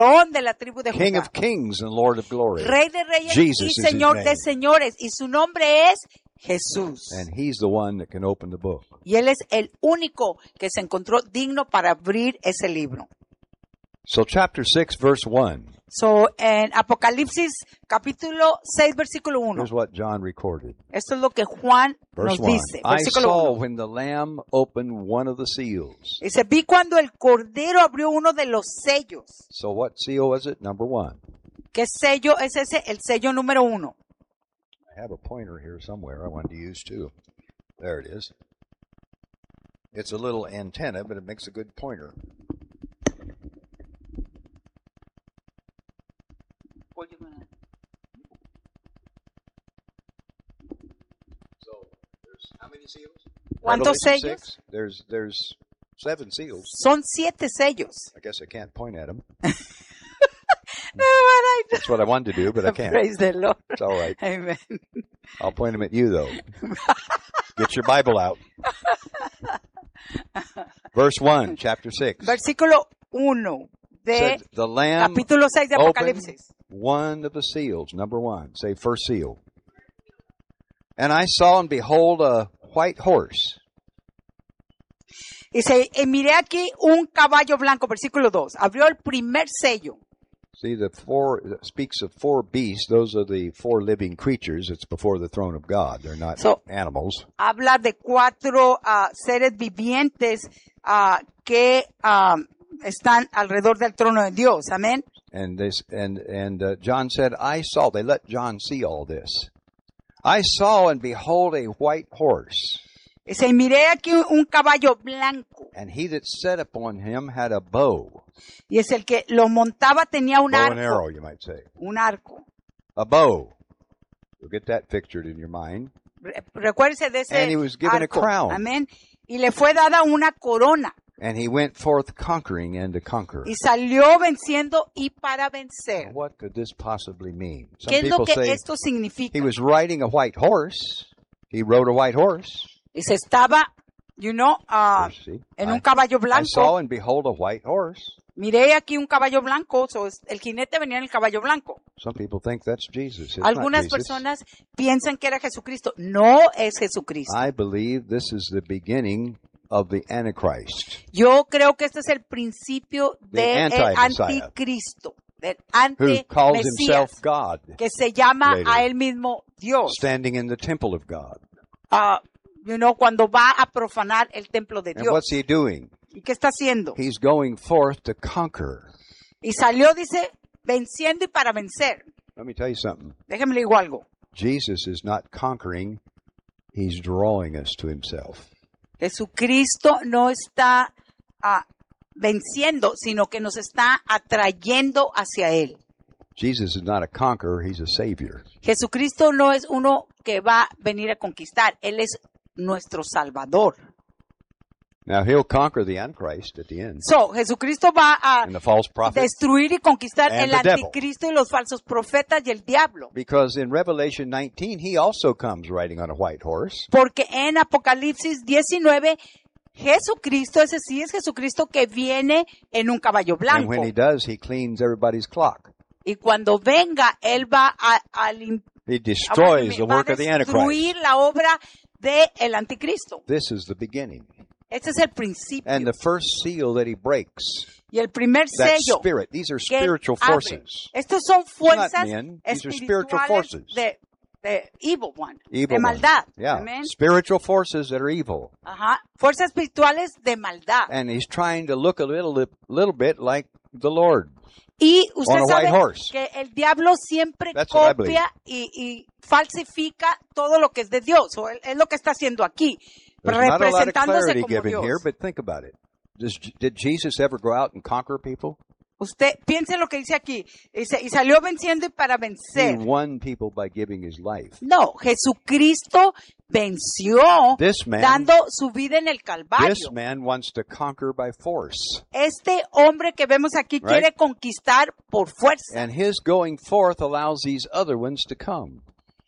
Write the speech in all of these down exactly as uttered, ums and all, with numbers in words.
león de la tribu de King Judá, of kings and Lord of glory. Rey de reyes Jesus y is his Señor name. de señores, y su nombre es Jesús. And he's the one that can open the book. Y él es el único que se encontró digno para abrir ese libro. So chapter six, verse one. So, en Apocalipsis capítulo seis, versículo uno. Here's what John recorded. Esto es lo que Juan Verse nos one. dice. I Versículo saw uno. when the Lamb opened one of the seals. Dice, vi cuando el Cordero abrió uno de los sellos. So what seal was it? Number one. ¿Qué sello es ese? El sello número uno. I have a pointer here somewhere I wanted to use too. There it is. It's a little antenna, but it makes a good pointer. So, there's how many seals? ¿Cuántos Revelation sellos? six. There's there's seven seals. Son siete sellos. I guess I can't point at them. No, but I That's what I wanted to do, but I can't. Praise the Lord. It's all right. Amen. I'll point them at you, though. Get your Bible out. Verse one, chapter six. Versículo uno de Said, the Lamb capítulo seis de opened Apocalipsis. one of the seals. Number one. Say first seal. And I saw and behold a white horse. Dice, y miré aquí un caballo blanco, versículo dos. Abrió el primer sello. See, the four it speaks of four beasts. Those are the four living creatures. It's before the throne of God. They're not So- animals. Habla de cuatro ah, seres vivientes ah, que ah, están alrededor del trono de Dios. Amén. And this, and and uh, John said, I saw. They let John see all this. I saw and behold a white horse, Dice, y miré aquí un, un caballo blanco. and he that sat upon him had a bow, Y es el que lo montaba, tenía un bow and arrow, arco. you might say, Un arco. a bow. You'll get that pictured in your mind. Re- Recuérdese de ese And he was given a arco. crown. Amén. Y le fue dada una corona. And he went forth conquering and to conquer. Y salió venciendo y para vencer. What could this possibly mean? Some ¿Qué es lo people que say esto significa? he was riding a white horse. He rode a white horse. Dice, estaba, you know, ah, See? en I- un caballo I saw blanco. and behold a white horse. Miré aquí un caballo blanco. So, es- el jinete venía en el caballo blanco. Some people think that's Jesus. It's not Algunas Jesus. personas piensan que era Jesucristo. No es Jesucristo. I believe this is the beginning of the Antichrist. Yo creo que este es el principio The del anti-Messiah. anticristo, del Who calls himself anti-mesías, God, que se llama later. a él mismo Dios. standing in the temple of God. Ah, you know, cuando va a profanar el templo de And Dios. what's he doing? ¿Y qué está haciendo? He's going forth to conquer. Y salió, dice, venciendo y para vencer. Let me tell you something. Déjeme le digo algo. Jesus is not conquering. He's drawing us to himself. Jesucristo no está ah, venciendo, sino que nos está atrayendo hacia Él. Jesus is not a conqueror. He's a savior. Jesucristo no es uno que va a venir a conquistar. Él es nuestro Salvador. Now, he'll conquer the Antichrist at the end So, Jesucristo va a and the false prophet. destruir y conquistar And el the devil. anticristo y los falsos profetas y el diablo. Because in Revelation nineteen, he also comes riding on a white horse. Porque en Apocalipsis diecinueve, Jesucristo, ese sí es Jesucristo que viene en un caballo And blanco. when he does, he cleans everybody's clock. Y cuando venga, Él va a, a, lim- He destroys the va a work of the Antichrist. destruir la obra del anticristo. This is the beginning. Ese es el principio. And the first seal that he breaks, Y el primer that sello spirit, these are que él spiritual abre. forces. Estos son fuerzas men. These are spiritual espirituales forces. de, de evil one, Evil de ones. maldad. Yeah. Amén. Spiritual forces that are evil. Ajá. Fuerzas espirituales de maldad. And he's trying to look a little, little bit like the Lord. Y usted on a sabe white horse. que el diablo siempre That's what I copia y, y falsifica todo lo que es de Dios. O él- es lo que está haciendo aquí, There's not a lot of representándose clarity como given Dios. here, but think about it. Does, did Jesus ever go out and conquer people? Usted piense lo que dice aquí. Dice, y salió venciendo y para He vencer. won people by giving his life. No, Jesucristo venció This man, dando su vida en el Calvario. this man wants to conquer by force. Este hombre que vemos aquí Right. quiere conquistar por fuerza. And his going forth allows these other ones to come.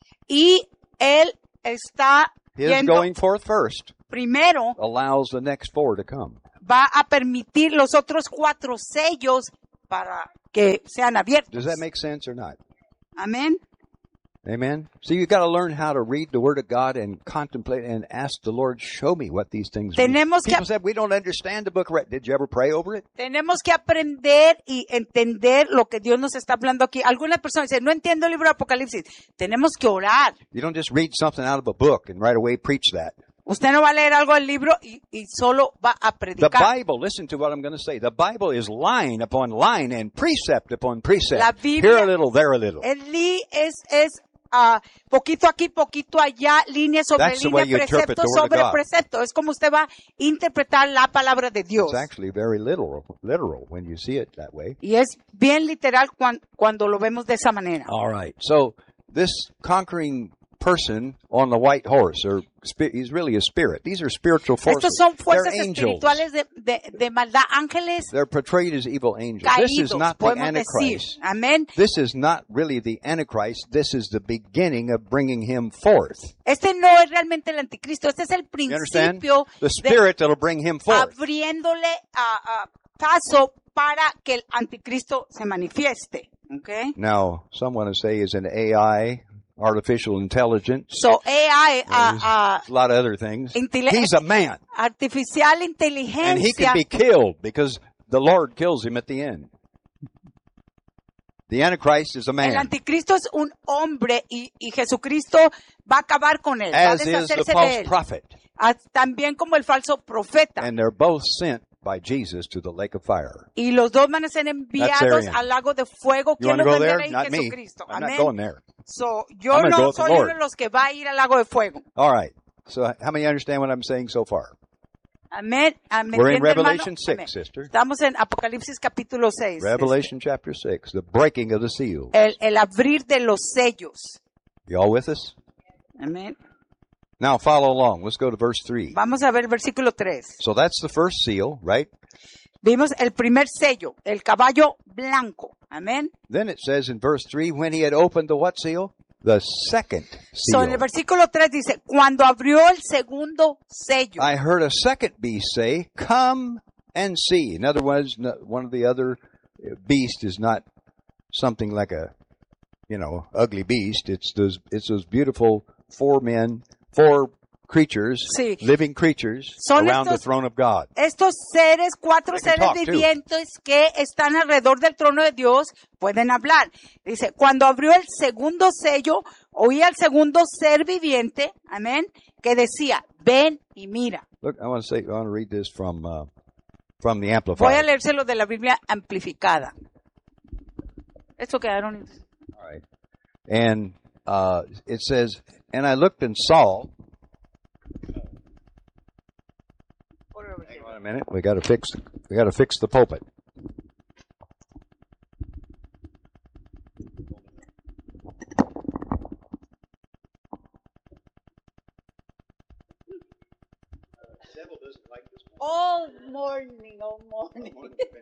Y él está His yendo going forth first primero, allows the next four to come. va a permitir los otros cuatro sellos para que sean abiertos. Does that make sense or not? Amén. Amen. So you've got to learn how to read the Word of God and contemplate and ask the Lord, show me what these things mean. Tenemos que People said, we don't understand the book. Did you ever pray over it? Tenemos que aprender y entender lo que Dios nos está hablando aquí. Algunas personas dicen, no entiendo el libro de Apocalipsis. Tenemos que orar. You don't just read something out of a book and right away preach that. Usted no va a leer algo del libro y, y solo va a The predicar. Bible, listen to what I'm going to say. The Bible is line upon line and precept upon precept. La Biblia- Here a little, there a little. El li es, es ah, poquito aquí, poquito allá, línea sobre That's the way you línea, interpret precepto the Word of sobre God. precepto. Es como usted va a interpretar la palabra de Dios. It's actually very literal, literal when you see it that way. Y es bien literal cuan- cuando lo vemos de esa manera. All right. So this conquering person on the white horse, or spi- he's really a spirit. These are spiritual forces. Estos son fuerzas They're angels. espirituales de, de, de maldad, ángeles They're portrayed as evil angels. This is caídos, not the podemos decir. Antichrist. Amén. This is not really the Antichrist. This is the beginning of bringing him forth. Este no es realmente el anticristo, este es el You understand? principio The de spirit that'll bring him forth. abriéndole a, a paso para que el anticristo se manifieste. Okay? Now, someone will say is an A I, artificial intelligence, So A I, There's a, a lot of other things. Intele- He's a man, artificial and he inteligencia, can be killed because the Lord kills him at the end. The Antichrist is a el man, anticristo es un hombre y, y Jesucristo va a acabar con él, va a as is the deshacerse de false él, prophet. Ah, también como el falso profeta. And they're both sent by Jesus to the lake of fire. Y los dos van a ser enviados Arian. al lago de fuego. You ¿Quién want to los go there? enviará ahí? Not me. Jesucristo. I'm Amén. not going there. So, yo I'm gonna go no with the soy Lord. uno de los que va a ir al lago de fuego. All right. So how many understand what I'm saying so far? Amén. Amén. We're in ¿Entiende, hermano? Revelation six, Amén. sister. Estamos en Apocalipsis capítulo seis. Revelation chapter six, the breaking of the seal. El, el abrir de los sellos. You all with us? Amén. Now follow along. Let's go to verse three. Vamos a ver el versículo tres. So that's the first seal, right? Vimos el primer sello, el caballo blanco. Amén. Then it says in verse three, when he had opened the what seal? The second So, en el seal. versículo tres dice, cuando abrió el segundo sello. I heard a second beast say, come and see. In other words, no- one of the other beast is not something like a, you know, ugly beast. It's those, it's those beautiful four men, four creatures, Sí. living creatures Son around the estos- throne of God. Estos seres, cuatro They can seres talk, too. vivientes que están alrededor del trono de Dios, pueden hablar. Dice, cuando abrió el segundo sello, oí al segundo ser viviente, amén, que decía, ven y mira. Look, I want to say, I want to read this from, uh, from the Voy a Amplified. leérselo de la Biblia amplificada. Esto quedaron. All right. And, uh, it says, and I looked and saw, hang on a minute, we got to fix, we got to fix the pulpit. All morning, all morning.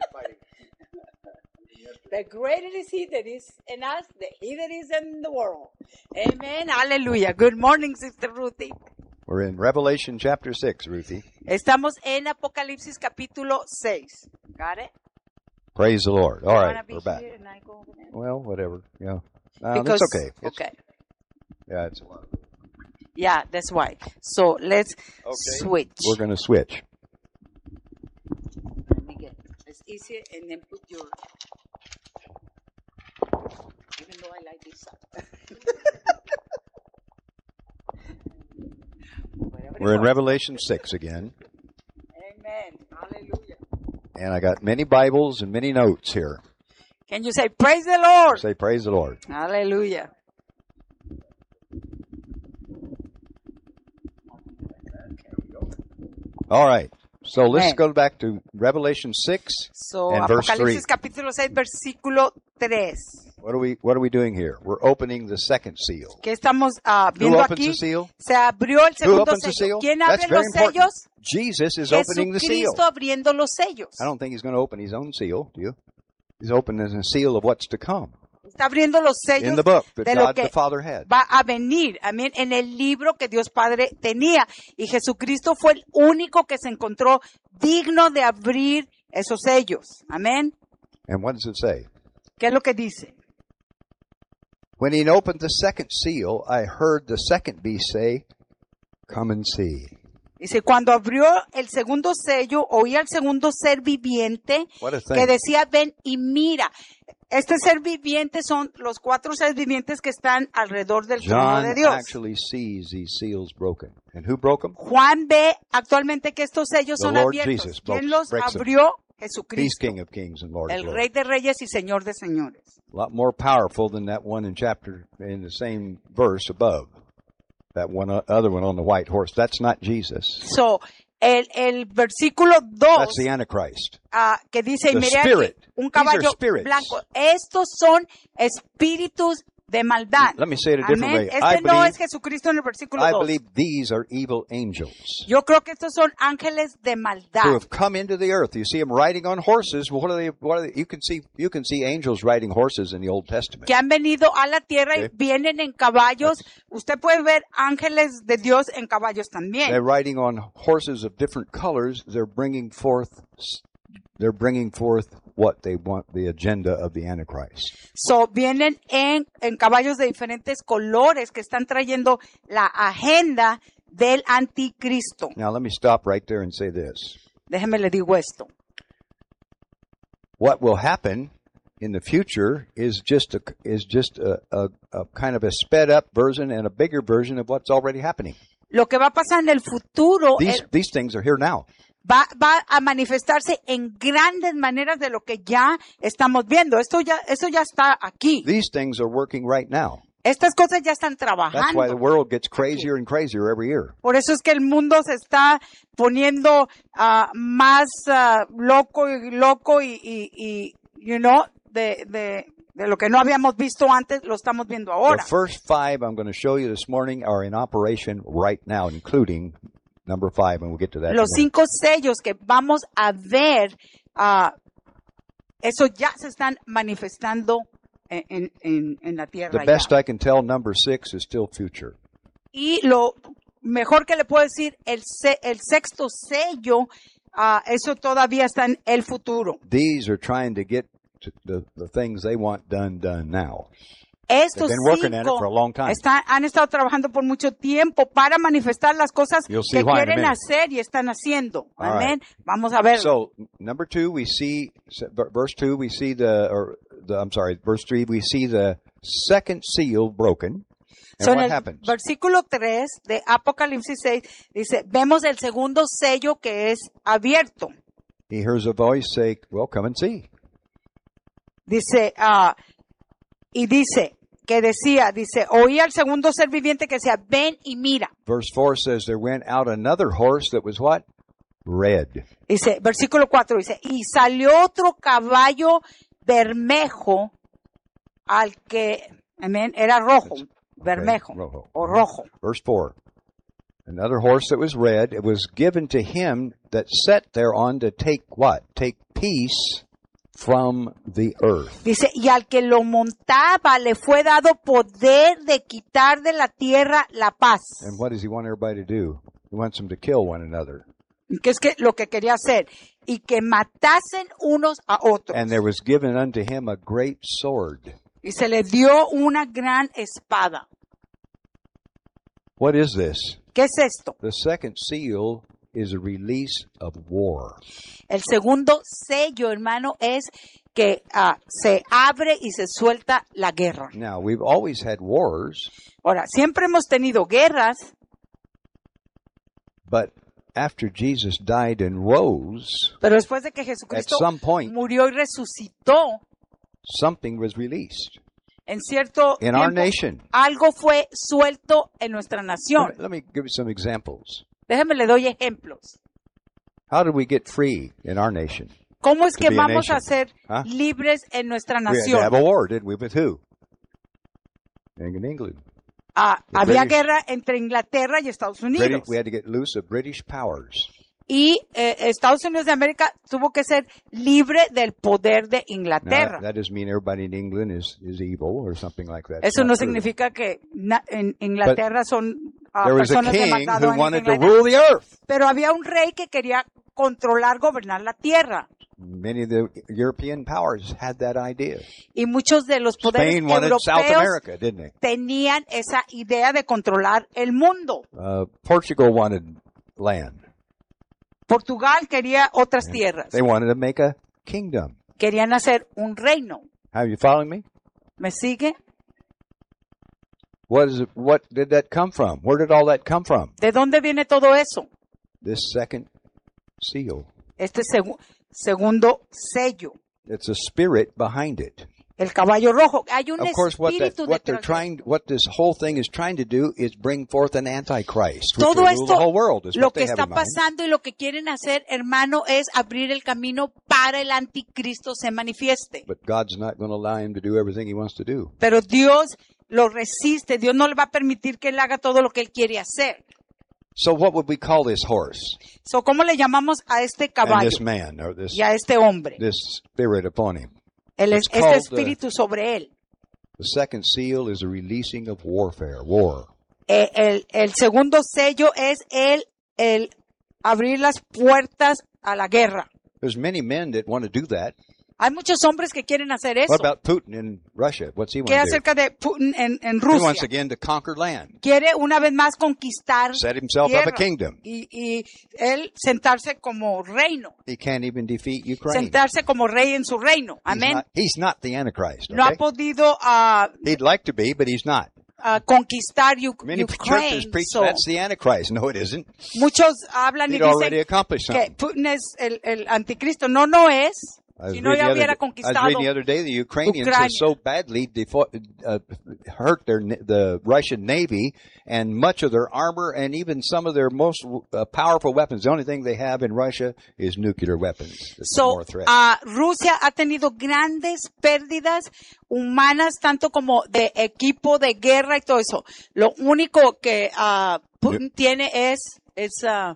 The greater is he that is in us, than he that is in the world. Amen. Hallelujah. Good morning, Sister Ruthie. We're in Revelation chapter six, Ruthie. Estamos en Apocalipsis capítulo seis. Got it? Praise the Lord. All You right, wanna be we're back. here and I go over there? Well, whatever. Yeah. Uh, Because, it's okay. It's, okay. Yeah, it's a lot. Yeah, that's why. So let's Okay. switch. We're going to switch. Let me get it's easier and then put your even though I like this side. Whatever it We're in was. Revelation six again. Amen. Hallelujah. And I got many Bibles and many notes here. Can you say praise the Lord? Say, praise the Lord. Hallelujah. All right. So let's Amen. go back to Revelation six So and verse three. Apocalipsis capítulo seis versículo tres. What are we What are we doing here? We're opening the second seal. ¿Qué estamos ah, Who viendo opens aquí? the seal? Se abrió el Who segundo opens the sello. seal? ¿Quién That's abre very los important. sellos? Jesus is opening the seal. Jesucristo abriendo los sellos. I don't think he's going to open his own seal, do you? He's opening a seal of what's to come Está abriendo los sellos in the book that de lo God que the Father had. va a venir, amén, en el libro que Dios Padre tenía. Y Jesucristo fue el único que se encontró digno de abrir esos sellos. Amén. And what does it say? ¿Qué es lo que dice? When he opened the second seal, I heard the second beast say, "Come and see." Dice, cuando abrió el segundo sello, oí al segundo ser viviente What a que thing. decía, ven y mira. Este ser viviente son los cuatro seres vivientes que están alrededor del trono John de Dios. actually sees these seals broken. And who broke them? Juan ve actualmente que estos sellos The son Lord abiertos. Jesus ¿Quién broke- los breaks them. abrió? He's Jesucristo, King of kings and Lord of el lords. Rey de Reyes y Señor de Señores. A lot more powerful than that one in chapter, in the same verse above. That one o- other one on the white horse. That's not Jesus. So, el, el versículo dos, That's the Antichrist. ah, que dice, y the miré aquí spirit. un These are caballo spirits. blanco. Estos son espíritus de maldad. Let me say it a different Amén. way. I Este no believe, es Jesucristo en el versículo I dos. believe these are evil angels Yo creo que estos son ángeles de maldad. who have come into the earth. You see them riding on horses. Well, what are they? What are they? You can see you can see angels riding horses in the Old Testament. Que han venido a la tierra y Okay. vienen en caballos. Usted puede ver ángeles de Dios en caballos They're también. riding on horses of different colors. They're bringing forth. They're bringing forth what they want, the agenda of the Antichrist. So, vienen en, en caballos de diferentes colores que están trayendo la agenda del anticristo. Now, let me stop right there and say this. Déjeme le digo esto. What will happen in the future is just a is just a, a, a kind of a sped up version and a bigger version of what's already happening. Lo que va a pasar en el futuro These eh, these things are here now. va, va a manifestarse en grandes maneras de lo que ya estamos viendo. Esto ya, esto ya está aquí. These things are working right now. Estas cosas ya están That's why the trabajando. world gets crazier and crazier every year. Por eso es que el mundo se está poniendo ah, más ah, loco y loco y, y, y you know, de, de, de lo que no habíamos visto antes, lo estamos viendo ahora. The first five I'm going to show you this morning are in operation right now, including number five, and we'll get to that. in a Los minute. cinco sellos que vamos a ver, ah, eso ya se están manifestando en, en, en, en la The tierra. best ya. I can tell, number six is still future. Y lo mejor que le puedo decir, el, se- el sexto sello, ah, eso todavía está en el futuro. These are trying to get to the, the things they want done, done now. Estos They've been working at it cinco for a long time. están- han estado trabajando por mucho tiempo para manifestar las cosas You'll see que why in a quieren minute. hacer y están haciendo. All Amén. Vamos a ver. So, number two, we see, verse two, we see the, or the, I'm sorry, verse three, we see the second seal broken. And So, en what el happens? versículo tres de Apocalipsis seis dice, vemos el segundo sello que es abierto. He hears a voice say, well, come and see. Dice, ah, y dice, que decía, dice, oí al segundo ser viviente que decía, ven y mira. Verse four says, there went out another horse that was what? Red. Dice, versículo cuatro dice, y salió otro caballo bermejo al que, amén, era rojo, bermejo, rojo. o rojo. Verse four. Another horse that was red, it was given to him that sat thereon to take what? Take peace from the earth. Dice, y al que lo montaba le fue dado poder de quitar de la tierra la paz. And what does he want everybody to do? He wants them to kill one another. Que es que lo que quería hacer, y que matasen unos a otros. And there was given unto him a great sword. Y se le dio una gran espada. What is this? ¿Qué es esto? The second seal is a release of war. El segundo sello, hermano, es que ah, se abre y se suelta la guerra. Now, we've always had wars, Ahora, siempre hemos tenido guerras, but after Jesus died and rose, pero después de que at Jesucristo some point, murió y resucitó, something was released en cierto in our tiempo, nation. algo fue suelto en nuestra Let nación. me, let me give you some examples. Déjenme le doy ejemplos. How did we get free in our nation? ¿Cómo es To que be a vamos a nation. ser Huh? libres en nuestra We had to nación? have a war, didn't we? With who? In England. Ah, The había British- guerra entre Inglaterra y Estados British, Unidos. we had to get loose of British powers. Y eh, Estados Unidos de América tuvo que ser libre del poder de Now, Inglaterra. that doesn't mean everybody in England is, is evil or something like that. It's Eso not no true. significa que na- en Inglaterra son ah, There was a personas de king maldad who o wanted to Inglaterra. rule the earth. Pero había un rey que quería controlar, gobernar la tierra. Many of the European powers had that idea. Y muchos de los poderes Spain wanted South europeos America, didn't they? tenían esa idea de controlar el mundo. Uh, Portugal wanted land. Portugal quería otras tierras. They wanted to make a kingdom. Querían hacer un reino. Are you following me? ¿Me sigue? What is it, what did that come from? Where did all that come from? ¿De dónde viene todo eso? This second seal. Este segu- segundo sello, It's a spirit behind it. el caballo rojo. Hay un Of course, what, that, espíritu what they're detrás. trying, what this whole thing is trying to do is bring forth an antichrist, which Todo will rule the esto, whole world. Is lo what que they have está in mind. pasando y lo que quieren hacer, hermano, es abrir el camino para el anticristo se manifieste. But God's not going to allow him to do everything he wants to do. Pero Dios lo resiste. Dios no le va a permitir que él haga todo lo que él quiere hacer. So, what would we call this horse So, ¿cómo le llamamos a este and caballo this man or this y a este hombre? this spirit upon him? El, it's este called, uh, espíritu sobre él. The second seal is a releasing of warfare, war. Eh, el, el segundo sello es el, el abrir las puertas a la guerra. There's many men that want to do that. Hay muchos hombres que quieren hacer eso. What about Putin in Russia? What's he want ¿Qué to do? acerca de Putin en, en He wants Rusia? again to conquer land, Quiere una vez más conquistar set himself up a tierra kingdom. y, y él sentarse como reino, He can't even defeat Ukraine. sentarse como rey en su reino. He's Amén. not, he's not the Antichrist. No ha Okay? podido ah, He'd like to be, but he's not. ah, conquistar U- Many churches Ukraine. preach So, that's the Antichrist. No, it isn't. muchos hablan y He'd already dicen accomplished que something. Putin es el, el anticristo. No, no es. I was, Si no, reading ya the hubiera other, I was conquistado reading the other day the Ukrainians Ucrania. have so badly defo- uh, hurt their na- the Russian Navy and much of their armor and even some of their most uh, powerful weapons. The only thing they have in Russia is nuclear weapons. It's So, more threat. ah, Rusia ha tenido grandes pérdidas humanas, tanto como de equipo de guerra y todo eso. Lo único que ah, Putin tiene es, es ah,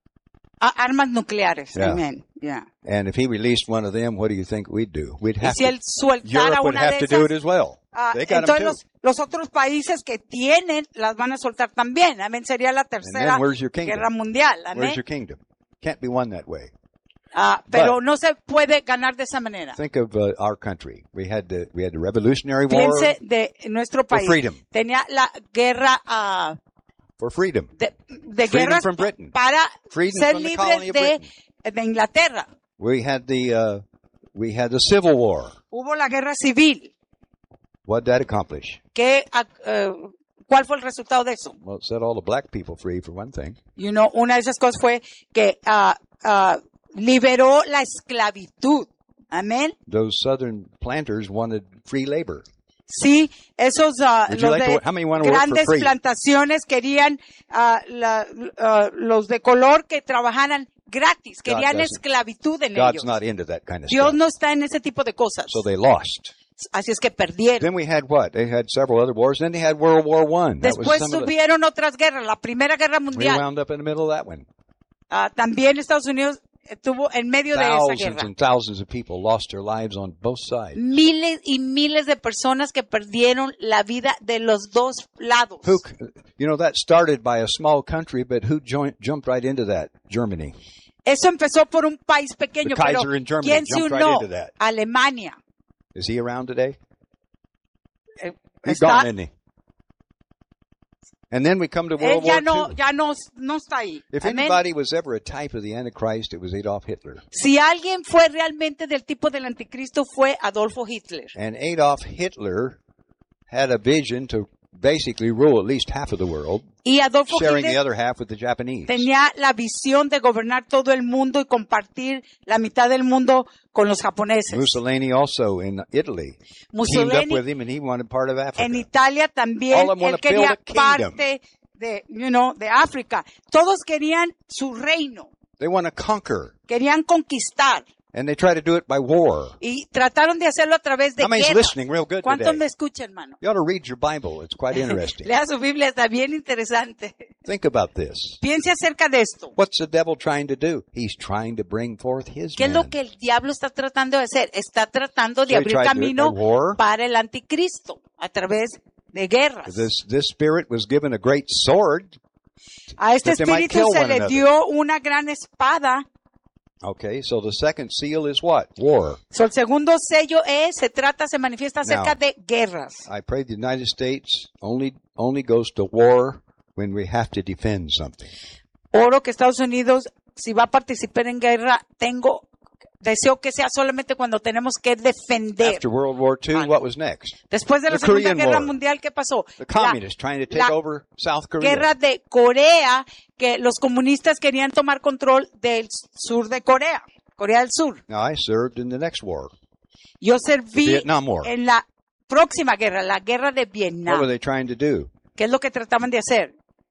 a- armas nucleares. Yeah. Amen. Yeah. And if he released one of them, what do you think we'd do? We'd Y have si él to. sueltara Europe would una have de to do esas, it as well. ah, They got 'em entonces too. los, los otros países que tienen las van a soltar también. Amén. Sería la And tercera then where's your kingdom? guerra mundial. Amén. Where's your kingdom? Can't be won that way. Ah, pero no se puede ganar de esa manera. Think of uh, our country. We had the we had the Revolutionary War Piense de nuestro for país. freedom. Tenía la guerra ah, for freedom. de, de Freedom guerras from Britain. para Freedom ser from the libres colony of de, Britain. de Inglaterra. We had the uh, we had the Civil War. Hubo la guerra civil. What did that accomplish? ¿Qué, ah, eh, ¿Cuál fue el resultado de eso? Well, it set all the black people free for one thing. You know, una de esas cosas fue que ah, ah, liberó la esclavitud. Amén. Those southern planters wanted free labor. Sí, esos ah, Would you los like to de work- how many want to work for grandes free? plantaciones querían ah, la- ah, los de color que trabajaran gratis, querían doesn't. esclavitud en God's ellos. not into that kind of Dios stuff. no está en ese tipo de cosas. So they lost. Así es que perdieron. Then we had what? They had several other wars. Then they had World War One. That was Después some of the, tuvieron otras guerras, la Primera Guerra we Mundial. wound up in the middle of that one. Ah, también Estados Unidos estuvo en medio de esa Thousands guerra. and thousands of people lost their lives on both sides. Miles y miles de personas que perdieron la vida de los dos lados. Who, c- you know, that started by a small country, but who joined, jumped right into that? Germany. Eso empezó por un país pequeño, The pero Kaiser in Germany ¿quién se jumped right unió? into that. Alemania. Is he around today? Eh, He's está- gone, isn't he? And then we come to él World ya War no, Two. ya no, no está ahí. If Amén. anybody was ever a type of the Antichrist, it was Adolf Hitler. Si alguien fue realmente del tipo del anticristo fue Adolfo Hitler. And Adolf Hitler had a vision to basically rule at least half of the world, Y Adolfo sharing the Hitler other half with the Japanese. tenía la visión de gobernar todo el mundo y compartir la mitad del mundo con los japoneses. Mussolini also in Italy teamed up Mussolini with him, and he wanted part of Africa. en Italia también, All of them él wanna quería build a kingdom. parte de, you know, de África. Todos querían su reino, They want to conquer, querían conquistar and they try to do it by war. y trataron de hacerlo a través de How many's guerra. listening real good ¿Cuántos today? me escuchan, hermano? You ought to read your Bible. It's quite interesting. Lea su Biblia, está bien interesante. Think about this. Piense acerca de esto. What's the devil trying to do? He's trying to bring forth his ¿Qué es lo man. que el diablo está tratando de hacer? Está tratando de So he abrir tried to do it camino by war. para el anticristo a través de guerras. This this spirit was given a great sword. A este that they might espíritu kill se one le another. dio una gran espada Okay, so the second seal is what? War. So, el segundo sello es, se trata, se manifiesta acerca Now, de guerras. I pray the United States only only goes to war when we have to defend something. Oro que Estados Unidos, si va a participar en guerra, tengo, deseo que sea solamente cuando tenemos que defender. After World War Two, what was next? Después de la The Segunda Korean Guerra War. Mundial, ¿qué pasó? The La communists trying to take la over South Korea. guerra de Corea, que los comunistas querían tomar control del sur de Corea, Corea del Sur. Now, I served in the next war. Yo The serví Vietnam War. en la próxima guerra, la guerra de What were Vietnam. they trying to do? ¿Qué es lo que trataban de hacer?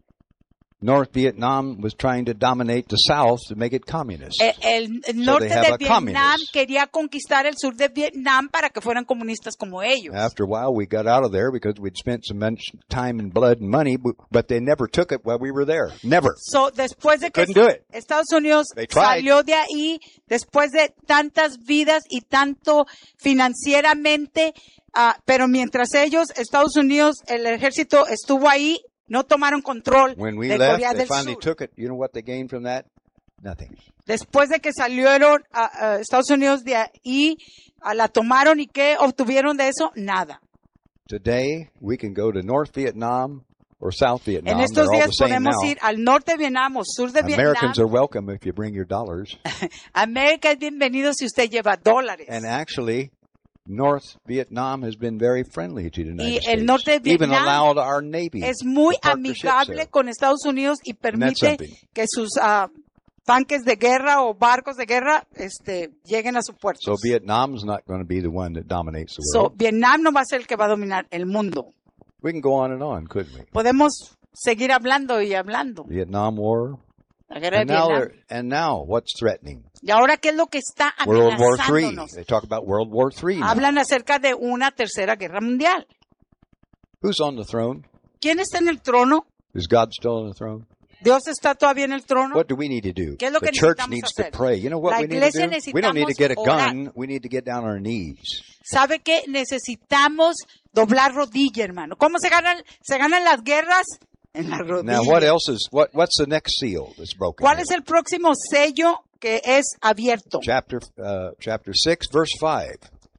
North Vietnam was trying to dominate the South to make it communist. Eh, El, el norte have de a Vietnam communist. quería conquistar el sur de Vietnam para que fueran comunistas como ellos. After a while, we got out of there because we'd spent some much time and blood and money, bu- but they never took it while we were there. Never. So, después de que Couldn't do it. Estados Unidos They tried. salió de ahí, después de tantas vidas y tanto financieramente, ah, pero mientras ellos, Estados Unidos, el ejército estuvo ahí, no tomaron control When we de left, Corea they del finally Sur. took it. You know what they gained from that? Nothing. Después de que salieron a, a Estados Unidos de ahí, a la tomaron y ¿qué obtuvieron de eso? Nada. Today, we can go to North Vietnam or South Vietnam. En estos They're all días the same podemos now. ir al norte de Vietnam o sur de Americans are Vietnam. welcome if you bring your dollars. América es bienvenido si usted lleva dólares. And actually, North Vietnam has been very friendly to the United Y States. el norte de Even Vietnam allowed our Navy es muy to partnership amigable there. con Estados Unidos y that's permite something. que sus ah, tanques de guerra o barcos de guerra este, lleguen a su puerto. So Vietnam's not going to be the one that dominates the So, world. Vietnam no va a ser el que va a dominar el mundo. We can go on and on, couldn't we? Podemos seguir hablando y hablando. Vietnam War. La guerra de And now, Vietnam. they're- and now, what's threatening? Y ahora, ¿qué es lo que está World War Three. amenazándonos? They talk about World War Three now. Hablan acerca de una tercera guerra mundial. Who's on the throne? ¿Quién está en el trono? Is God still on the throne? ¿Dios está todavía en el trono? What do we need to do? ¿Qué es lo The que church necesitamos needs to hacer? pray. You know what La we need iglesia to do? We don't need to necesitamos get a orar. gun. We need to get down on our knees. ¿Sabe qué? Necesitamos doblar rodilla, hermano. ¿Cómo se ganan, se ganan las guerras? En la rodilla. Now, what else is what? What's the next seal that's broken? ¿Cuál here? es el próximo sello que es abierto? Chapter uh, chapter six, verse five.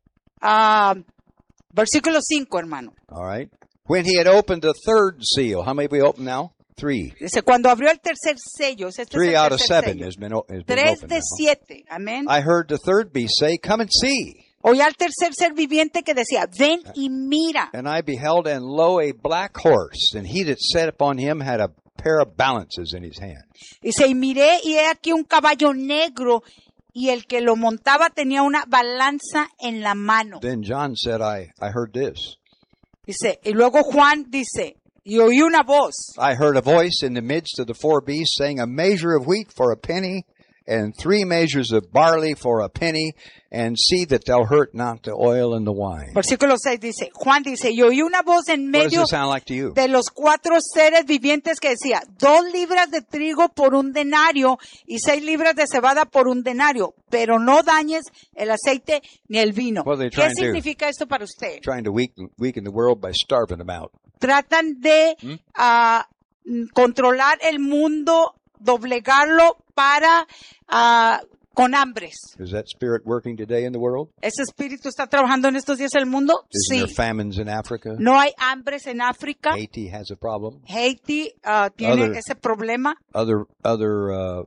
Ah, versículo cinco, hermano. All right. When he had opened the third seal, how many have we opened now? Three. Dice, cuando abrió el tercer sello, este Three es el out of tercer seven sello. has been, o- has been Tres opened de now. siete. Amén. I heard the third beast say, "Come and see." Oí al tercer ser viviente que decía, ven y mira. And I beheld, and lo, a black horse, and he that sat upon him had a pair of balances in his hand. Dice, y miré y he aquí un caballo negro y el que lo montaba tenía una balanza en la mano. Then John said, I, I heard this. Dice, y luego Juan dice, y oí una voz. I heard a voice in the midst of the four beasts saying, a measure of wheat for a penny, and three measures of barley for a penny, and see that thou hurt not the oil and the wine. Versículo seis dice, Juan dice, y oí una voz en What does medio this sound like to you? de los cuatro seres vivientes que decía, dos libras de trigo por un denario y seis libras de cebada por un denario, pero no dañes el aceite ni el vino. What are they ¿Qué trying to do? significa esto para usted? Trying to weaken, weaken the world by starving them out. Tratan de ¿Mm? ah, mm, controlar el mundo, doblegarlo para ah, con hambres. Is that spirit working today in the world? ¿Ese espíritu está trabajando en estos días en el mundo? Isn't Sí. there famines in Africa? No hay hambres en África. Haiti has a problem. Haití ah, tiene Other- ese problema. Other other uh,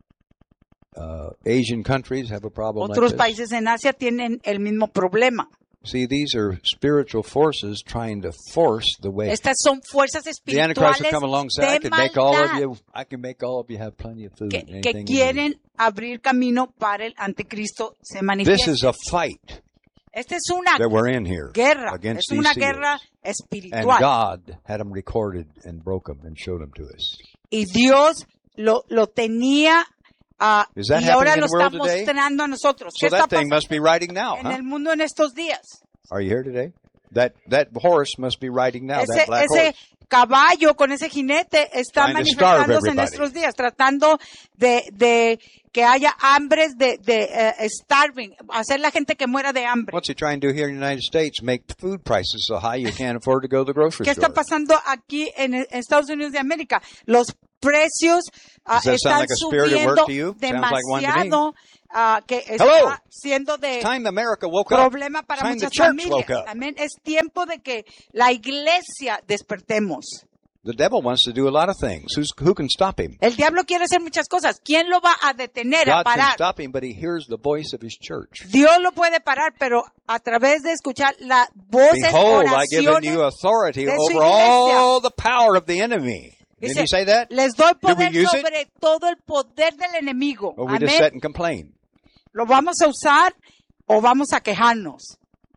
uh, Asian countries have a problem like Otros this. países en Asia tienen el mismo problema. See, these are spiritual forces trying to force the way. Estas son fuerzas The Antichrist will espirituales come alongside. I de can make all of maldad you. I can make all of you have plenty of food. que, and que anything you need. quieren abrir camino para el anticristo se This manifieste. is a fight Esta es una that we're in here guerra, against es these una seals. guerra And espiritual. God had them recorded and broke them and showed them to us. Y Dios lo, lo tenía ah, Is that y ahora happening lo in the world está today? mostrando a nosotros. ¿Qué So está that thing pasando must be riding now, en huh? el mundo en estos días? Are you here today? That that horse must be riding now. Ese, that black ese horse. caballo con ese jinete está Trying to starve manifestándose en everybody. nuestros días, tratando de, de que haya hambres, de, de eh, starving, hacer la gente que muera de hambre. What's he trying to do here in the United States? Make the food prices so high you can't afford to go to the grocery ¿Qué está store. pasando aquí en, en Estados Unidos de América? Los precios ah, Does that sound están like a spirit at work subiendo to you? Sounds like one to me. demasiado, ah, que Hello. está siendo de It's time America woke up. problema para Time the muchas church woke familias. up. Amén. Es tiempo de que la iglesia despertemos. The devil wants to do a lot of things. Who's, who can stop him? El diablo quiere hacer muchas cosas. ¿Quién lo va a detener, a God can parar? stop him, but he hears the voice of his church. Dios lo puede parar, pero a través de escuchar las voces, Behold, I given you oraciones. authority de su over iglesia. all the power of the enemy. Didn't Dice, he say that? les doy Did we poder use it? sobre todo el poder del enemigo. Or we just Amén. sit and complain? ¿Lo vamos a usar o vamos a quejarnos?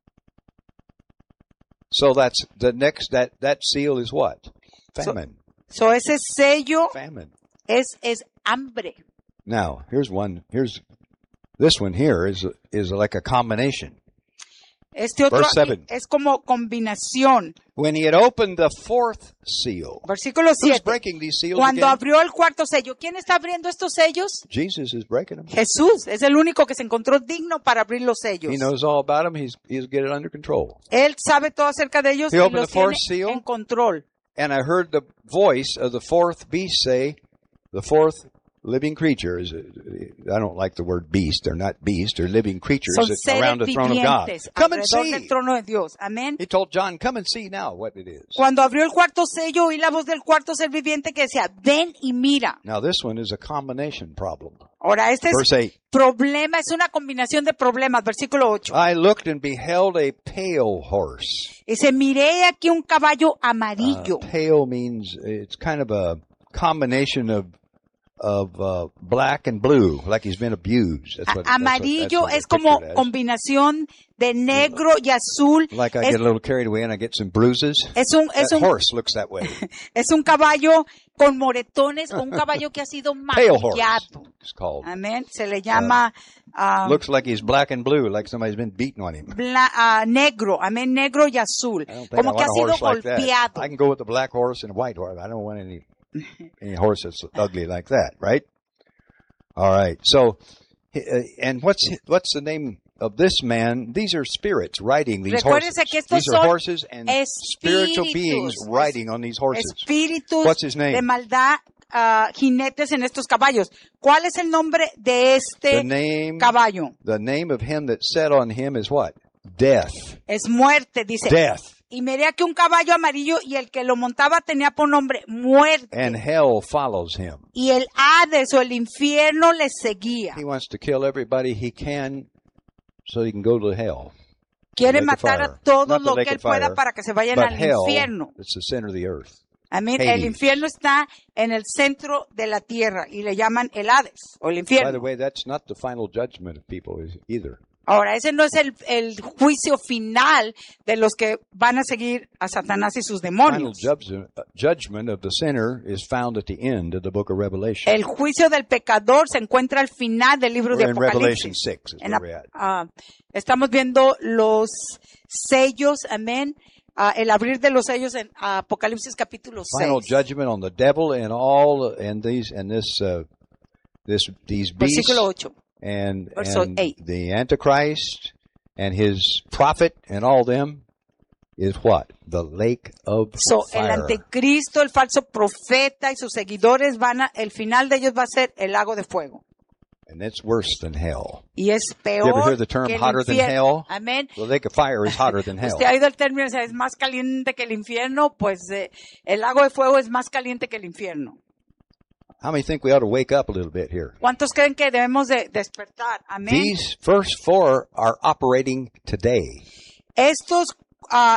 So that's the next, that, that seal is what? Famine. So ese sello Famine. es, es hambre. Now, here's one, here's, this one here is, is like a combination. Este otro Verse seven. aquí es como combinación. When he had opened the fourth seal. Versículo Who's siete. breaking these seals Cuando again? abrió el cuarto sello, ¿quién está abriendo estos sellos? Jesus is breaking them. Jesús es el único que se encontró digno para abrir los sellos. He knows all about them. He's, he's get it under control. Él sabe todo acerca de ellos He y opened los the fourth tiene seal. en control. And I heard the voice of the fourth beast say, the fourth living creature is, I don't like the word beast. They're not beasts. They're living creatures Son that- seres around the throne of God. vivientes Come and alrededor del see. trono de Dios. Amén. He told John, come and see now what it is. Cuando abrió el cuarto sello, oí la voz del cuarto ser viviente que decía, ven y mira. Now this one is a combination problem. Ahora, este es Verse eight. problema, es una combinación de problemas. Versículo ocho. I looked and beheld a pale horse. Dice, miré aquí un caballo Uh, amarillo. pale means it's kind of a combination of of uh, black and blue, like he's been abused. That's A- what, that's what- amarillo that's what es I como pictured as. combinación de negro y azul. Like I es, get a little carried away and I get some bruises. es un, es That un, horse looks that way. es un caballo con moretones o un caballo que ha sido Pale horse. maquillado. It's called. Amén. Se le llama ah, Looks like he's black and blue, like somebody's been beating on him. bla- ah, negro. Amén. Negro y azul. I don't think Como I que ha want a sido horse like that. golpeado. I can go with the black horse and a white horse. I don't want any any horse that's ugly like that, right? All right. So, uh, and what's what's the name of this man? These are spirits riding these horses. Recuérdese que estos These are son horses and spiritual espíritus. beings riding on these horses. Espíritus What's his name? de maldad, ah, jinetes en estos caballos. ¿Cuál es el nombre de The este name, caballo? the name of him that sat on him is what? Death. Es muerte, dice. Death. Y miré aquí un caballo amarillo y el que lo montaba tenía por nombre muerte. And hell follows him. Y el Hades o el infierno le seguía. He wants to kill everybody he can so he can go to hell. Quiere Lake of matar fire. a todo Not the lo lake que él of fire, pueda para que se vayan But al hell, infierno. it's the center of the earth. Amén. Hades. El infierno está en el centro de la tierra y le llaman el Hades o el By the infierno. way, that's not the final judgment of people is- either. Ahora, ese no es el, el juicio final de los que van a seguir a Satanás y sus Final demonios. judgment, uh, judgment of the sinner is found at the end of the book of Revelation. El juicio del pecador se encuentra al final del libro de We're in Revelation Apocalipsis. six is En where we're Ap- at. ah, estamos viendo los sellos, amén. Ah, el abrir de los sellos en Apocalipsis capítulo Final seis. judgment on the devil and all and these and this uh, this these beasts Versículo ocho. and, Verso and eight. the Antichrist and his prophet and all them is what? The lake of So, el fire. anticristo, el falso profeta y sus seguidores van a, el final de ellos va a ser el lago de fuego. And it's worse than hell. Y es You ever hear peor the term que el hotter than infierno. hell? Amén. The lake of fire is hotter than hell. Usted ha oído el término, o sea, es más caliente que el infierno, pues eh, el lago de fuego es más caliente que el infierno. How many think we ought to wake up a little bit here? ¿Cuántos creen que debemos de despertar? Amén. These first four are operating today. Estos ah,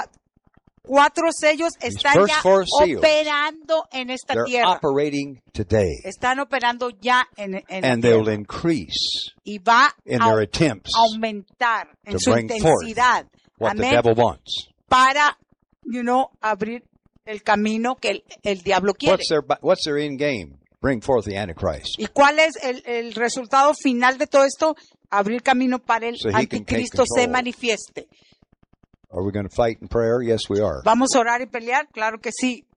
cuatro sellos están first ya four seals, operando en esta They're tierra. operating today. Están operando ya en, en la And they'll tierra. increase Y va in a their attempts aumentar en to su bring forth intensidad. what the Amén. devil wants. Para, you know, abrir el camino que el, el diablo quiere. What's their what's their end game? Bring forth the Antichrist. ¿Y cuál es el, el resultado final de todo esto? Abrir camino para el So he can take anticristo se control. manifieste. Are we going to fight in prayer? Yes, we are. ¿Vamos a orar y pelear? Claro que sí.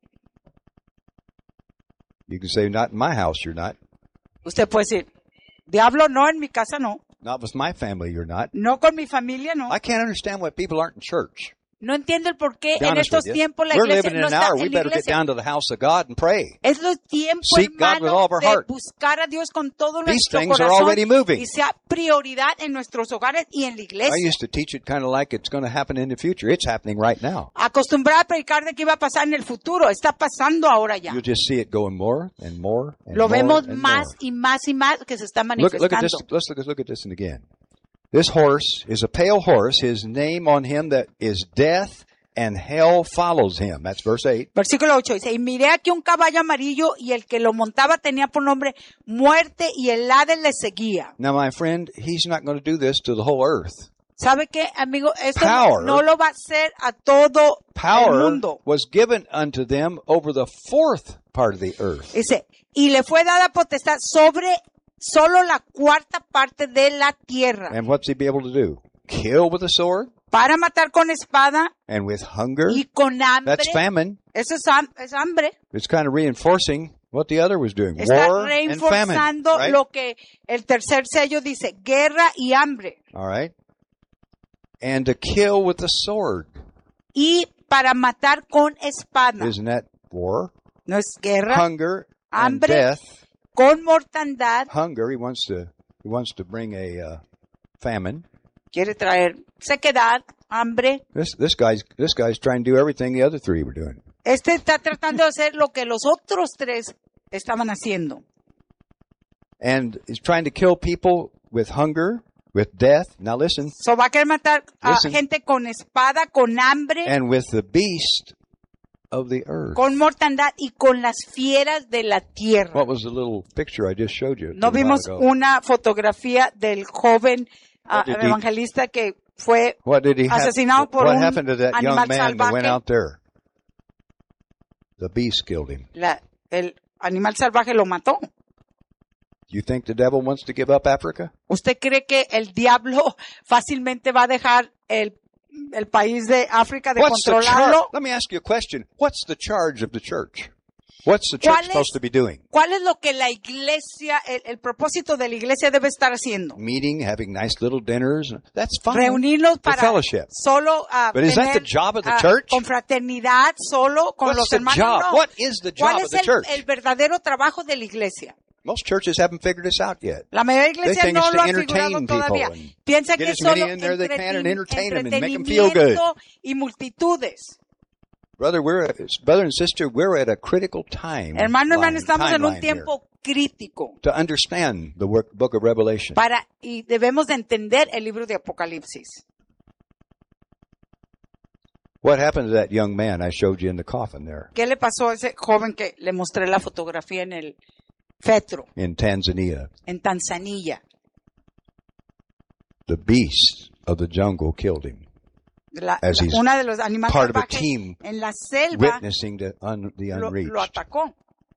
You can say, not in my house, you're not. Usted puede decir, diablo no, en mi casa no. Not with my family, you're not. No con mi familia, no. I can't understand why people aren't in church. No entiendo el por qué Be en honest estos with you. tiempos la We're iglesia living in no an está hour. We en la better get iglesia. down to the house of God and pray. Es los tiempos, Seek God with all hermano, of our de heart. buscar a Dios con todo These nuestro things are corazón already moving. y sea prioridad en nuestros hogares y en la I iglesia. used to teach it kind of like it's going to happen in the future. It's happening right now. Acostumbrada a predicar de que iba a pasar en el futuro. Está pasando ahora ya. You'll just see it going more and more and Lo more vemos and más more. y más y más que se está Look, look at this. manifestando. Let's look, look at this one again. This horse is a pale horse. His name on him that is death, and hell follows him. That's verse eight. Versículo ocho dice, y miré aquí un caballo amarillo y el que lo montaba tenía por nombre muerte y el Hades le seguía. Now, my friend, he's not going to do this to the whole earth. ¿Sabe qué, amigo? Esto Power. no lo va a hacer a todo el Power mundo. was given unto them over the fourth part of the earth. Dice, y le fue dada potestad sobre solo la cuarta parte de la tierra And what's he be able to do? Kill with a sword para matar con espada and with hunger. y con hambre. That's famine. Eso es, ham- es hambre. It's kind of reinforcing what the other was doing. Está War and famine. reforzando Right? lo que el tercer sello dice, guerra y hambre. All right. And to kill with the sword. Y para matar con espada. Isn't that war? No es guerra, Hunger and hambre, death. con mortandad. Hunger, he wants to he wants to bring a uh, famine. Quiere traer sequedad, hambre. This this guy's this guy's trying to do everything the other three were doing. Este está tratando de hacer lo que los otros tres estaban haciendo. And he's trying to kill people with hunger, with death. Now listen, So va a querer matar a Listen. gente con espada, con hambre, and with the beast of the earth. con mortandad y con las fieras de la tierra. What was the little picture I just showed you? a No little while vimos ago? una fotografía del joven ah, What did he- evangelista que fue What did he have? asesinado por What un happened to that young animal man that went salvaje. out there? The beast killed him. la- el animal salvaje lo mató. You think the devil wants to give up Africa? ¿Usted cree que el diablo fácilmente va a dejar el, el país de África de What's the charge? controlarlo? Let me ask you a question. What's the charge of the church? What's the ¿Cuál church es- supposed to be doing? ¿Cuál es lo que la iglesia, el, el propósito de la iglesia debe estar haciendo? Meeting, having nice little dinners. That's fine. Reunirnos For para fellowship. solo ah, But is that tener, the job of the ah, church? confraternidad, solo con What's los the hermanos. job? No. What is the ¿Cuál job es of the el, church? el verdadero trabajo de la iglesia? Most churches haven't figured this out yet. La mayoría de They iglesias think no it's lo to han entertain figurado people todavía. and Piensa get que as es solo many in there they can and entreten- entertain them and make them feel good. entretenimiento y multitudes. Brother, we're brother and sister, we're at a critical time. Hermano, hermano, line- estamos en un timeline here tiempo crítico to understand the work, book of Revelation. para y debemos de entender el libro de Apocalipsis. What happened to that young man I showed you in the coffin there ¿Qué le pasó a ese joven que le mostré la fotografía en el fetro in Tanzania? en Tanzania? The beast of the jungle killed him, La- As la- he's una de los animales part of a salvajes team en la selva witnessing the, un, the lo, unreached. lo atacó.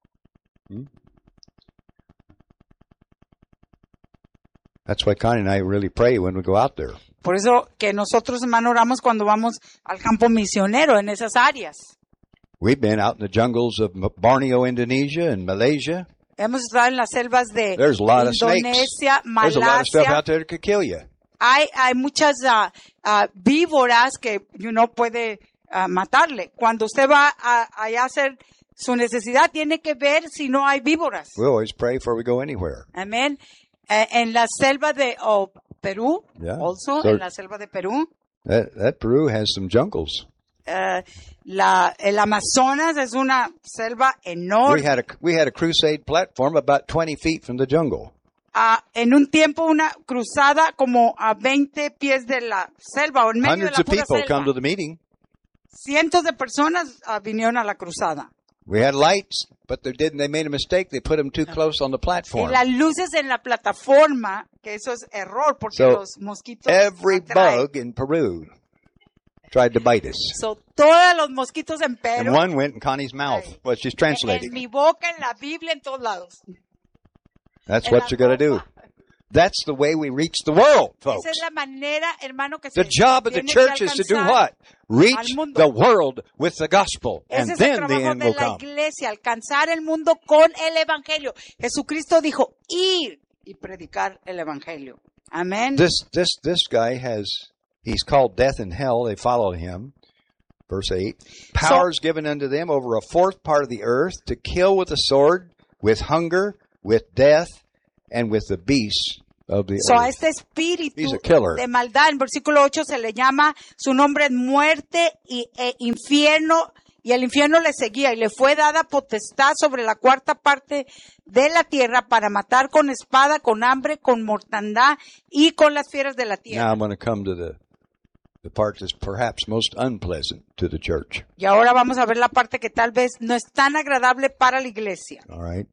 That's why Connie and I really pray when we go out there. Por eso que nosotros, hermano, oramos cuando vamos al campo misionero en esas áreas. We've been out in the jungles of M- Borneo, Indonesia, and Malaysia. Hemos estado en las selvas de There's a lot of snakes. Indonesia, There's a lot of stuff Malasia. out there that could kill you. Hay, hay muchas ah, ah, víboras que uno puede ah, matarle. Cuando usted va a, allá a hacer su necesidad, tiene que ver si no hay víboras. We always pray before we go anywhere. Amén. Eh, en la selva de oh, Perú, Yeah. also, So- en la selva de Perú, That, that Peru has some jungles. eh, la, el Amazonas es una selva We enorme. had a we had a crusade platform about twenty feet from the jungle. Ah, en un tiempo una cruzada como a veinte pies de la selva o en medio de Hundreds la of pura people come to selva. the meeting. Cientos de personas ah, vinieron a la cruzada. We had lights, but they didn't. They made a mistake. They put them too close on the Y platform. las luces en la plataforma, que eso es error porque So, los mosquitos Every atraen. bug in Peru tried to bite us, So, todos los mosquitos en and Perú, one went in Connie's mouth. Ay. Well, she's en translating. mi boca, en la Biblia, en todos lados. That's en what la you're going to do. ropa. That's the way we reach the world, folks. Esa es la manera, hermano, que The se job of the tiene que church is to do alcanzar. what? Reach al mundo. the world with the gospel, and Ese es el then the trabajo end de will la come. iglesia, alcanzar el mundo con el evangelio. Jesucristo dijo, ir y predicar el evangelio. Amén. This this this guy has he's called death and hell. They follow him. verse eight, powers given unto them over a fourth part of the earth to kill with the sword, with hunger, with death, and with the beasts of the So a earth. este espíritu He's a killer. de maldad, en versículo ocho se le llama, su nombre es muerte y e infierno, y el infierno le seguía, y le fue dada potestad sobre la cuarta parte de la tierra para matar con espada, con hambre, con mortandad y con las fieras de la Now tierra. I'm going to come to the, the part that's perhaps most unpleasant to the church. Y ahora vamos a ver la parte que tal vez no es tan agradable para la iglesia. All right?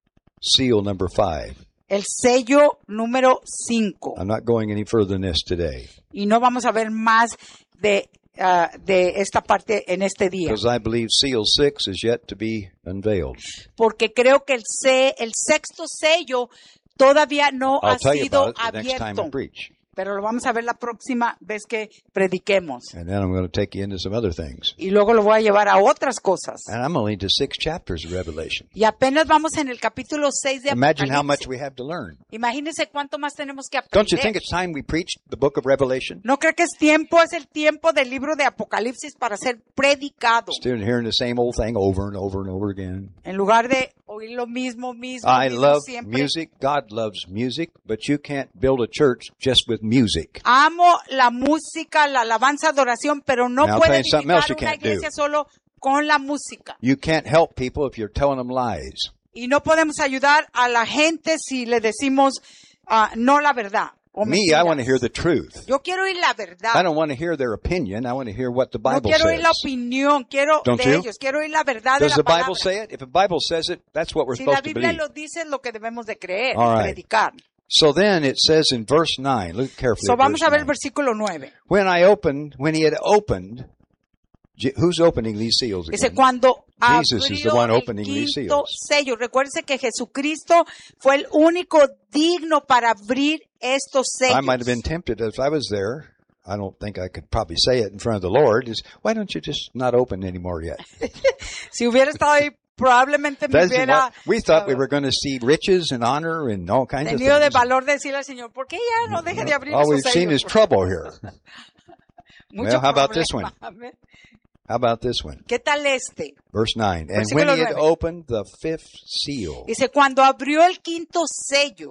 Seal number five. El sello número cinco. I'm not going any further than this today Y no vamos a ver más de, ah, de esta parte en este día. because I believe seal six is yet to be unveiled. Porque creo que el, se- el sexto sello todavía no ha I'll tell you sido about it the next time I abierto. preach. Pero lo vamos a ver la próxima vez que prediquemos. And then I'm going to take you into some other things. Y luego lo voy a llevar a otras cosas. And I'm only into six chapters of Revelation. Y apenas vamos en el capítulo seis de Imagine how much Apocalipsis. we have to learn. Imagínense cuánto más tenemos que Don't you think aprender. it's time we preached the book of Revelation? ¿No creo que es tiempo, es el tiempo del libro de Apocalipsis para ser predicado? Still hearing the same old thing over and over and over again. En lugar de oír lo mismo, mismo, I mismo love siempre. music. God loves music, but you can't build a church just with music. Amo la música, la alabanza, adoración, pero no Now, I'll puede tell you something else edificar you una can't do. iglesia solo con la música. You can't help people if you're telling them lies. Y no podemos ayudar a la gente si le decimos ah, no la verdad. O Me, I mentiras. want to hear the truth. Yo quiero oír la I verdad. don't want to hear their opinion. I want to hear what the No Bible quiero oír la says. opinión, quiero Don't de you? ellos, quiero oír la verdad de Does la the palabra. Bible say it? If the Bible says it, that's what we're Si la supposed to Biblia believe. lo dice, es lo que debemos de creer, All y right. predicar. So then it says in verse nine, look carefully So at vamos verse a ver el nine. versículo nueve. When I opened, when he had opened, Je- who's opening these seals Dice, again? cuando Jesus is the abrió one el opening these quinto seals. sello. Recuérdense que Jesucristo fue el único digno para abrir estos sellos. I might have been tempted if I was there. I don't think I could probably say it in front of the Lord. Is why don't you just not open anymore yet? Si hubiera estado ahí, probablemente me That's hubiera what- we thought we uh, were going to see riches and honor and all kinds of tenido de things. valor decirle al Señor, ¿por qué ya no deje de abrir All we've esos seen sellos? is trouble here. Mucho Well, how about this problema. one? Amén. How about this one? ¿Qué tal este? Verse nine. And Versículo when he had nueve. opened the fifth seal, Dice, cuando abrió el quinto sello,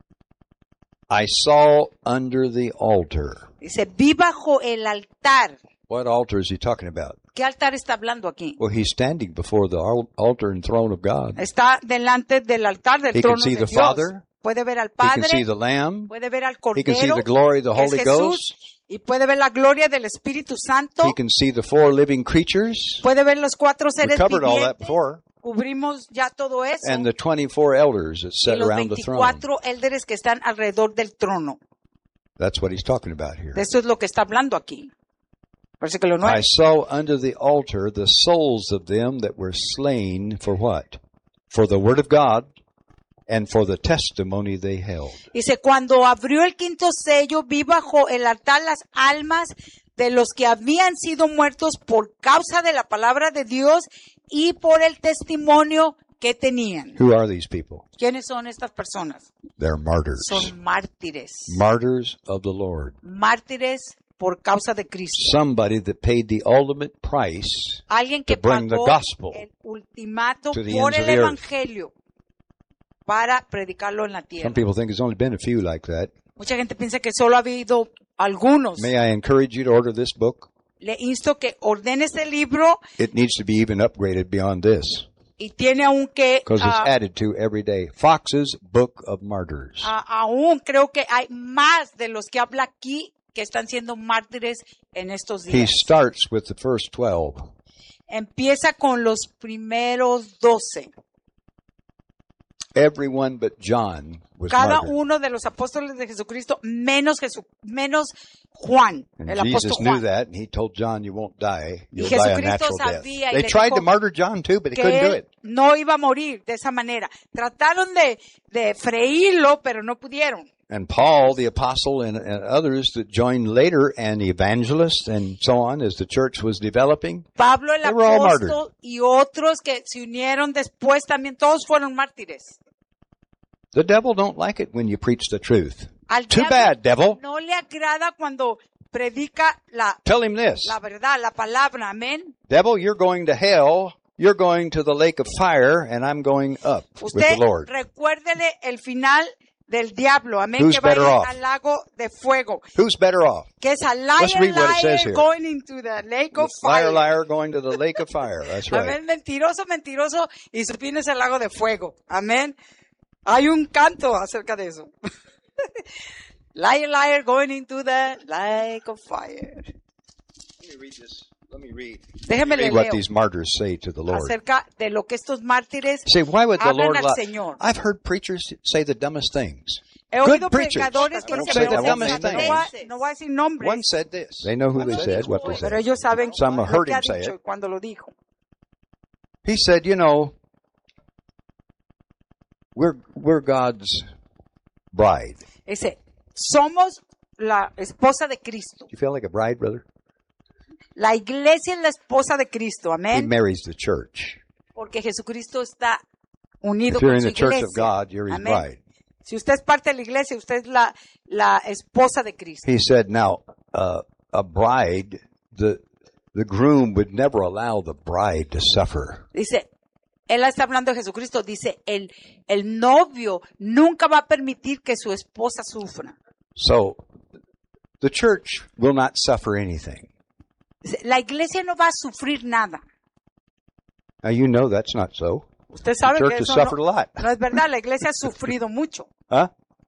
I saw under the altar. dice, vi bajo el altar. What altar is he talking about? ¿Qué altar está hablando aquí? Well, he's standing before the al- altar and throne of God. Está delante del altar del He can trono see de the Dios. Father. Puede ver al He can Padre, see the Lamb. puede ver al He can see Cordero, the glory of the que es Holy Jesús, Ghost. y puede ver la gloria del Espíritu Santo, He can see the four living creatures. puede ver los cuatro We seres covered all that vivientes. before. Cubrimos ya todo eso. And the twenty-four elders that Y sit los around the throne. veinticuatro élderes que están alrededor del trono. That's what he's talking about here. De eso es lo que está hablando aquí. Versículo I nueve. saw under the altar the souls of them that were slain for what? For the word of God and for the testimony they held. Dice, cuando abrió el quinto sello, vi bajo el altar las almas de los que habían sido muertos por causa de la palabra de Dios y por el testimonio que tenían. Who are these people? ¿Quiénes son estas personas? They're martyrs. Son mártires. Martyrs of the Lord. Mártires por causa de Cristo. Somebody that paid the ultimate price Alguien que to bring the pagó gospel el ultimato to the por ends el of the earth. evangelio para predicarlo en la Some tierra. people think there's only been a few like that. Mucha gente piensa que solo ha habido algunos. May I encourage you to order this book? Le insto que ordene este libro It needs to be even upgraded beyond this y tiene aún que because it's ah, added to every day. Fox's Book of Martyrs. ah, aún creo que hay más de los que habla aquí que están siendo mártires en estos He días. starts with the first twelve. Empieza con los primeros doce. Everyone but John was Cada martyred. uno de los apóstoles de Jesucristo, menos Jesu, menos Juan, And el Jesus apóstol knew Juan. that, and he told John, "You won't die. Y You'll die a Jesucristo natural death." sabía y They le tried dijo to murder John too, but they que couldn't do él it. no iba a morir de esa manera. Trataron de, de freírlo, pero no pudieron. And Paul, the apostle, and, and others that joined later, and evangelists and so on, as the church was developing, Pablo el They were all martyred. apóstol y otros que se unieron después también, todos fueron mártires. the devil don't like it when you preach the truth. Al Too diablo bad, devil. no le agrada cuando predica la, Tell him this. la verdad, la palabra, amén. Devil, you're going to hell. You're going to the lake of fire, and I'm going up with the Usted Lord. recuérdele el final del diablo, amén, Who's que va a ir better off? al lago de fuego. Who's better off? Que es a Let's liar, read what it says liar here. going into the lake of fire. Liar, liar, going to the lake of fire. That's right. Amén, mentiroso, mentiroso, y su fin es el lago de fuego. Amén. Hay un canto acerca de eso. Liar, liar, going into the lake of fire. Let me read this. Let me read. Déjeme Read le what leo these martyrs say to the Lord. acerca de lo que estos mártires Say, why would the hablan Lord al lie? Señor. I've heard preachers say the dummest things. He Good oído preachers. predicadores I que won't se say the pronuncian, dumbest no, things. va, no voy a decir nombres, One said this. They know who they said, what they pero said. ellos saben Some lo heard que him ha say dicho it. y cuando lo dijo. He said, you know, we're we're God's bride. Dice, somos la esposa de Cristo. You feel like a bride, brother? La iglesia es la esposa de Cristo, He amén. marries the church. Porque Jesucristo está unido If you're con in su the church iglesia. of God, you're his Amén. bride. Si usted es parte de la iglesia, usted es la, la esposa de Cristo. He said, now, uh, a bride, the the groom would never allow the bride to suffer. Dice, él está hablando de Jesucristo, dice, el, el novio nunca va a permitir que su esposa sufra. So, the church will not suffer anything. Dice, la iglesia no va a sufrir nada. Now, you know that's not so. Usted The sabe church que has eso no, suffered a lot. no es verdad, la iglesia ha sufrido mucho. Huh?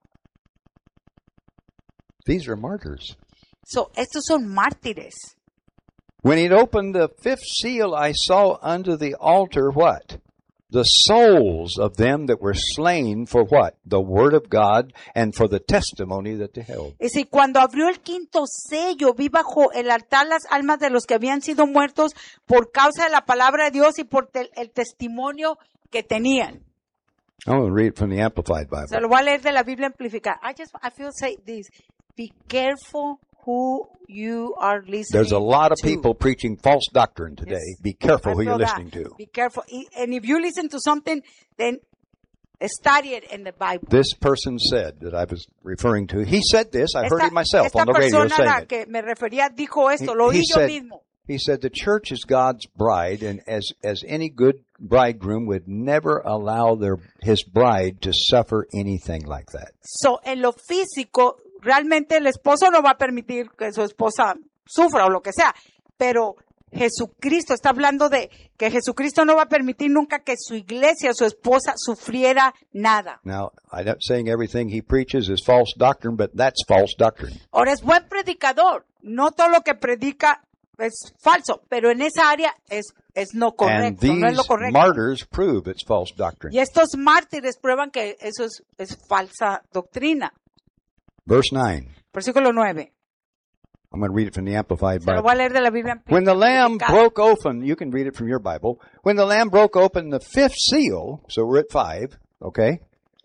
These are martyrs. So, estos son mártires. When he'd opened the fifth seal, I saw unto the altar what? The souls of them that were slain for what? The word of God and for the testimony that they held. Es decir, cuando abrió el quinto sello, vi bajo el altar las almas de los que habían sido muertos por causa de la palabra de Dios y por te- el testimonio que tenían. I'm going to read it from the Amplified Bible. Se lo voy a leer de la Biblia amplificada. I just, I feel say this. Be careful who you are listening There's a lot of to. people preaching false doctrine today. Yes. Be careful I who you're feel that. listening to. Be careful. Y- And if you listen to something, then study it in the Bible. This person said that I was referring to. He said this. I heard Esta, it myself esta on the radio persona a saying la it. que me refería dijo esto, lo He- oí he yo said- mismo. He said the church is God's bride, and as as any good bridegroom would never allow their his bride to suffer anything like that. So, en lo físico, realmente el esposo no va a permitir que su esposa sufra o lo que sea, pero Jesucristo está hablando de que Jesucristo no va a permitir nunca que su iglesia, su esposa, sufriera nada. Now, I'm not saying everything he preaches is false doctrine, but that's false doctrine. Ahora es buen predicador, no todo lo que predica es falso, pero en esa área es, es no And correcto, no es these lo correcto. martyrs prove it's false doctrine. Y estos mártires prueban que eso es, es falsa doctrina. Verse nine. Versículo nueve. I'm going to read it from the Amplified Se lo Bible. voy a leer de la Biblia. When the Lamb amplificada. broke open, you can read it from your Bible. When the Lamb broke open the fifth seal, so we're at five, okay?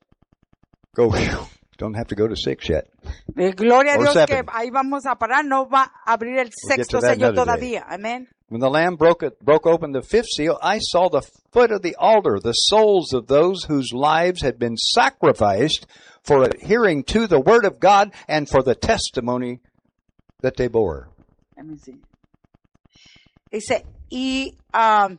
Go, don't have to go to six yet. Eh, Gloria a Or Dios seven. que ahí vamos a parar, no va a abrir el We'll get sexto to that sello another todavía. Amén. When the Lamb broke it, broke open the fifth seal, I saw the foot of the altar, the souls of those whose lives had been sacrificed for adhering to the word of God and for the testimony that they bore. Let me see. Dice, y, um,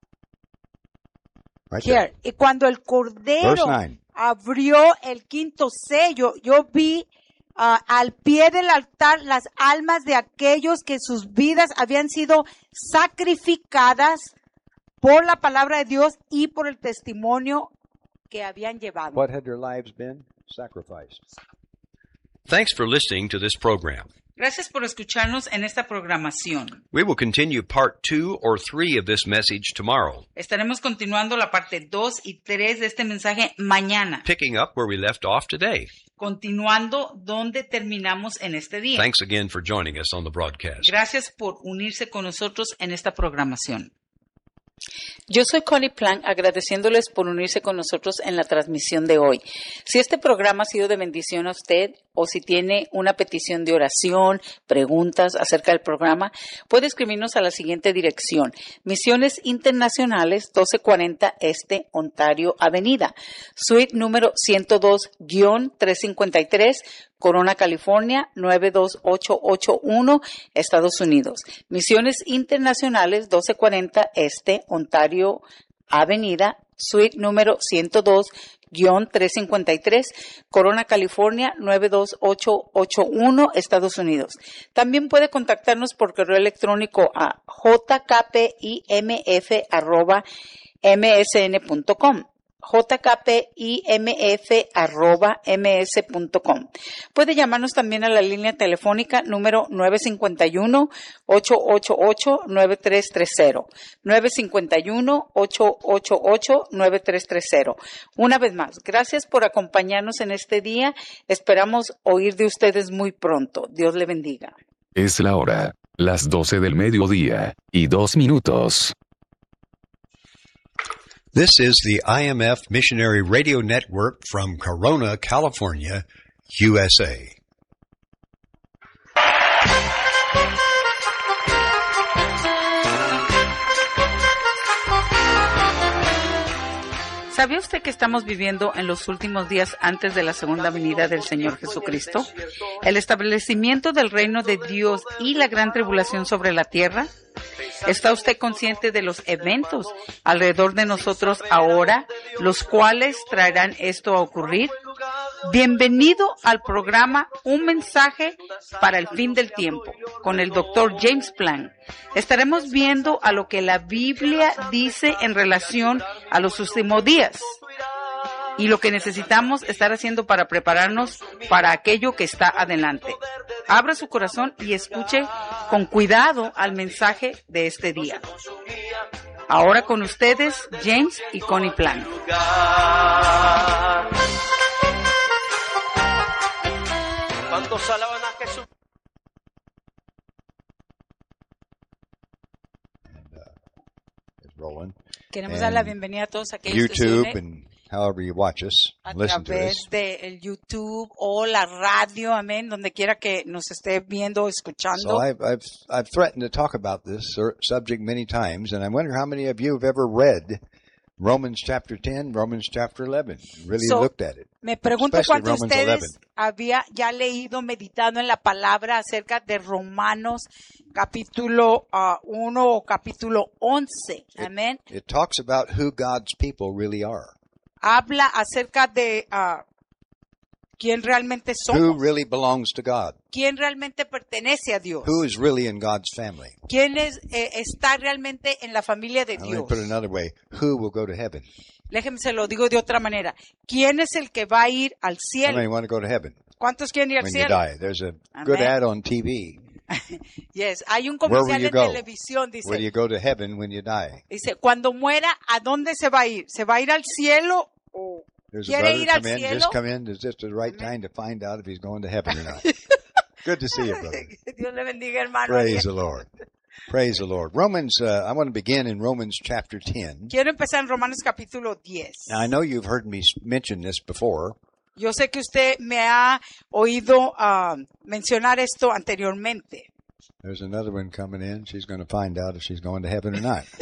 Right there. here, y cuando el Verse Cordero nine. abrió el quinto sello, yo vi ah, al pie del altar las almas de aquellos que sus vidas habían sido sacrificadas por la palabra de Dios y por el testimonio que habían llevado. What had their lives been? Sacrificed. Thanks for listening to this program. Gracias por escucharnos en esta programación. We will continue part two or three of this message tomorrow, Estaremos continuando la parte dos y tres de este mensaje mañana, picking up where we left off today. continuando donde terminamos en este día. Thanks again for joining us on the broadcast. Gracias por unirse con nosotros en esta programación. Yo soy Connie Plank, agradeciéndoles por unirse con nosotros en la transmisión de hoy. Si este programa ha sido de bendición a usted o si tiene una petición de oración, preguntas acerca del programa, puede escribirnos a la siguiente dirección: Misiones Internacionales, doce cuarenta Este Ontario Avenida, suite número ciento dos guión trescientos cincuenta y tres, Corona, California, nueve dos ocho ocho uno, Estados Unidos. Misiones Internacionales, doce cuarenta Este Ontario Avenida, suite número ciento dos guión trescientos cincuenta y tres, Corona, California, nueve dos ocho ocho uno, Estados Unidos. También puede contactarnos por correo electrónico a jkpimf arroba msn punto com. jkpimf arroba ms punto com. Puede llamarnos también a la línea telefónica número nueve cinco uno, ocho ocho ocho, nueve tres tres cero, nueve cinco uno, ocho ocho ocho, nueve tres tres cero. Una vez más, gracias por acompañarnos en este día. Esperamos oír de ustedes muy pronto. Dios le bendiga. Es la hora, las doce del mediodía, y dos minutos. This is the I M F Missionary Radio Network from Corona, California, U S A. ¿Sabía usted que estamos viviendo en los últimos días antes de la segunda venida del Señor Jesucristo? El establecimiento del reino de Dios y la gran tribulación sobre la tierra. ¿Está usted consciente de los eventos alrededor de nosotros ahora, los cuales traerán esto a ocurrir? Bienvenido al programa Un Mensaje para el Fin del Tiempo, con el doctor James Plan. Estaremos viendo a lo que la Biblia dice en relación a los últimos días y lo que necesitamos estar haciendo para prepararnos para aquello que está adelante. Abra su corazón y escuche con cuidado al mensaje de este día. Ahora con ustedes, James y Connie Plan. ¿Cuántos alaban a Jesús? It's rolling. Queremos And dar la bienvenida a todos aquellos que se YouTube unen and however you watch us, a listen to través us. del YouTube o la radio, amén, donde quiera que nos esté viendo, escuchando. So I've, I've, I've threatened to talk about this sur- subject many times, and I wonder how many of you have ever read Romans chapter ten, Romans chapter eleven, really So, looked at it. Me pregunto Especially cuántos de Romans eleven. ustedes había ya leído, meditado en la palabra acerca de Romanos capítulo uno o capítulo once. Amén. It talks about who God's people really are, Habla acerca de uh, quién realmente who somos, really belongs to God, quién realmente pertenece a Dios, who is really in God's family. quién es, eh, está realmente en la familia de Now, let me Dios. put it another way: who will go to heaven? Déjenme se lo digo de otra manera. ¿Quién es el que va a ir al How cielo? many want to go to heaven ¿Cuántos quieren ir al when you cielo? die? There's a good Amen. ad on T V. Yes, hay un Where will comercial you en go? televisión, Will dice, you go to heaven when you die? dice, cuando muera, ¿a dónde se va a ir? ¿Se va a ir al cielo o There's a quiere brother ir al come in, cielo? just come in. It's just the right time to find out if he's going to heaven or not. Good to see you, brother. Dios le bendiga, hermano. Praise the Lord. Praise the Lord. Romans, uh, I want to begin in Romans chapter ten. Quiero empezar en Romanos capítulo diez. Now, I know you've heard me s- mention this before, Yo sé que usted me ha oído ah, mencionar esto anteriormente. There's another one coming in. She's going to find out if she's going to heaven or not.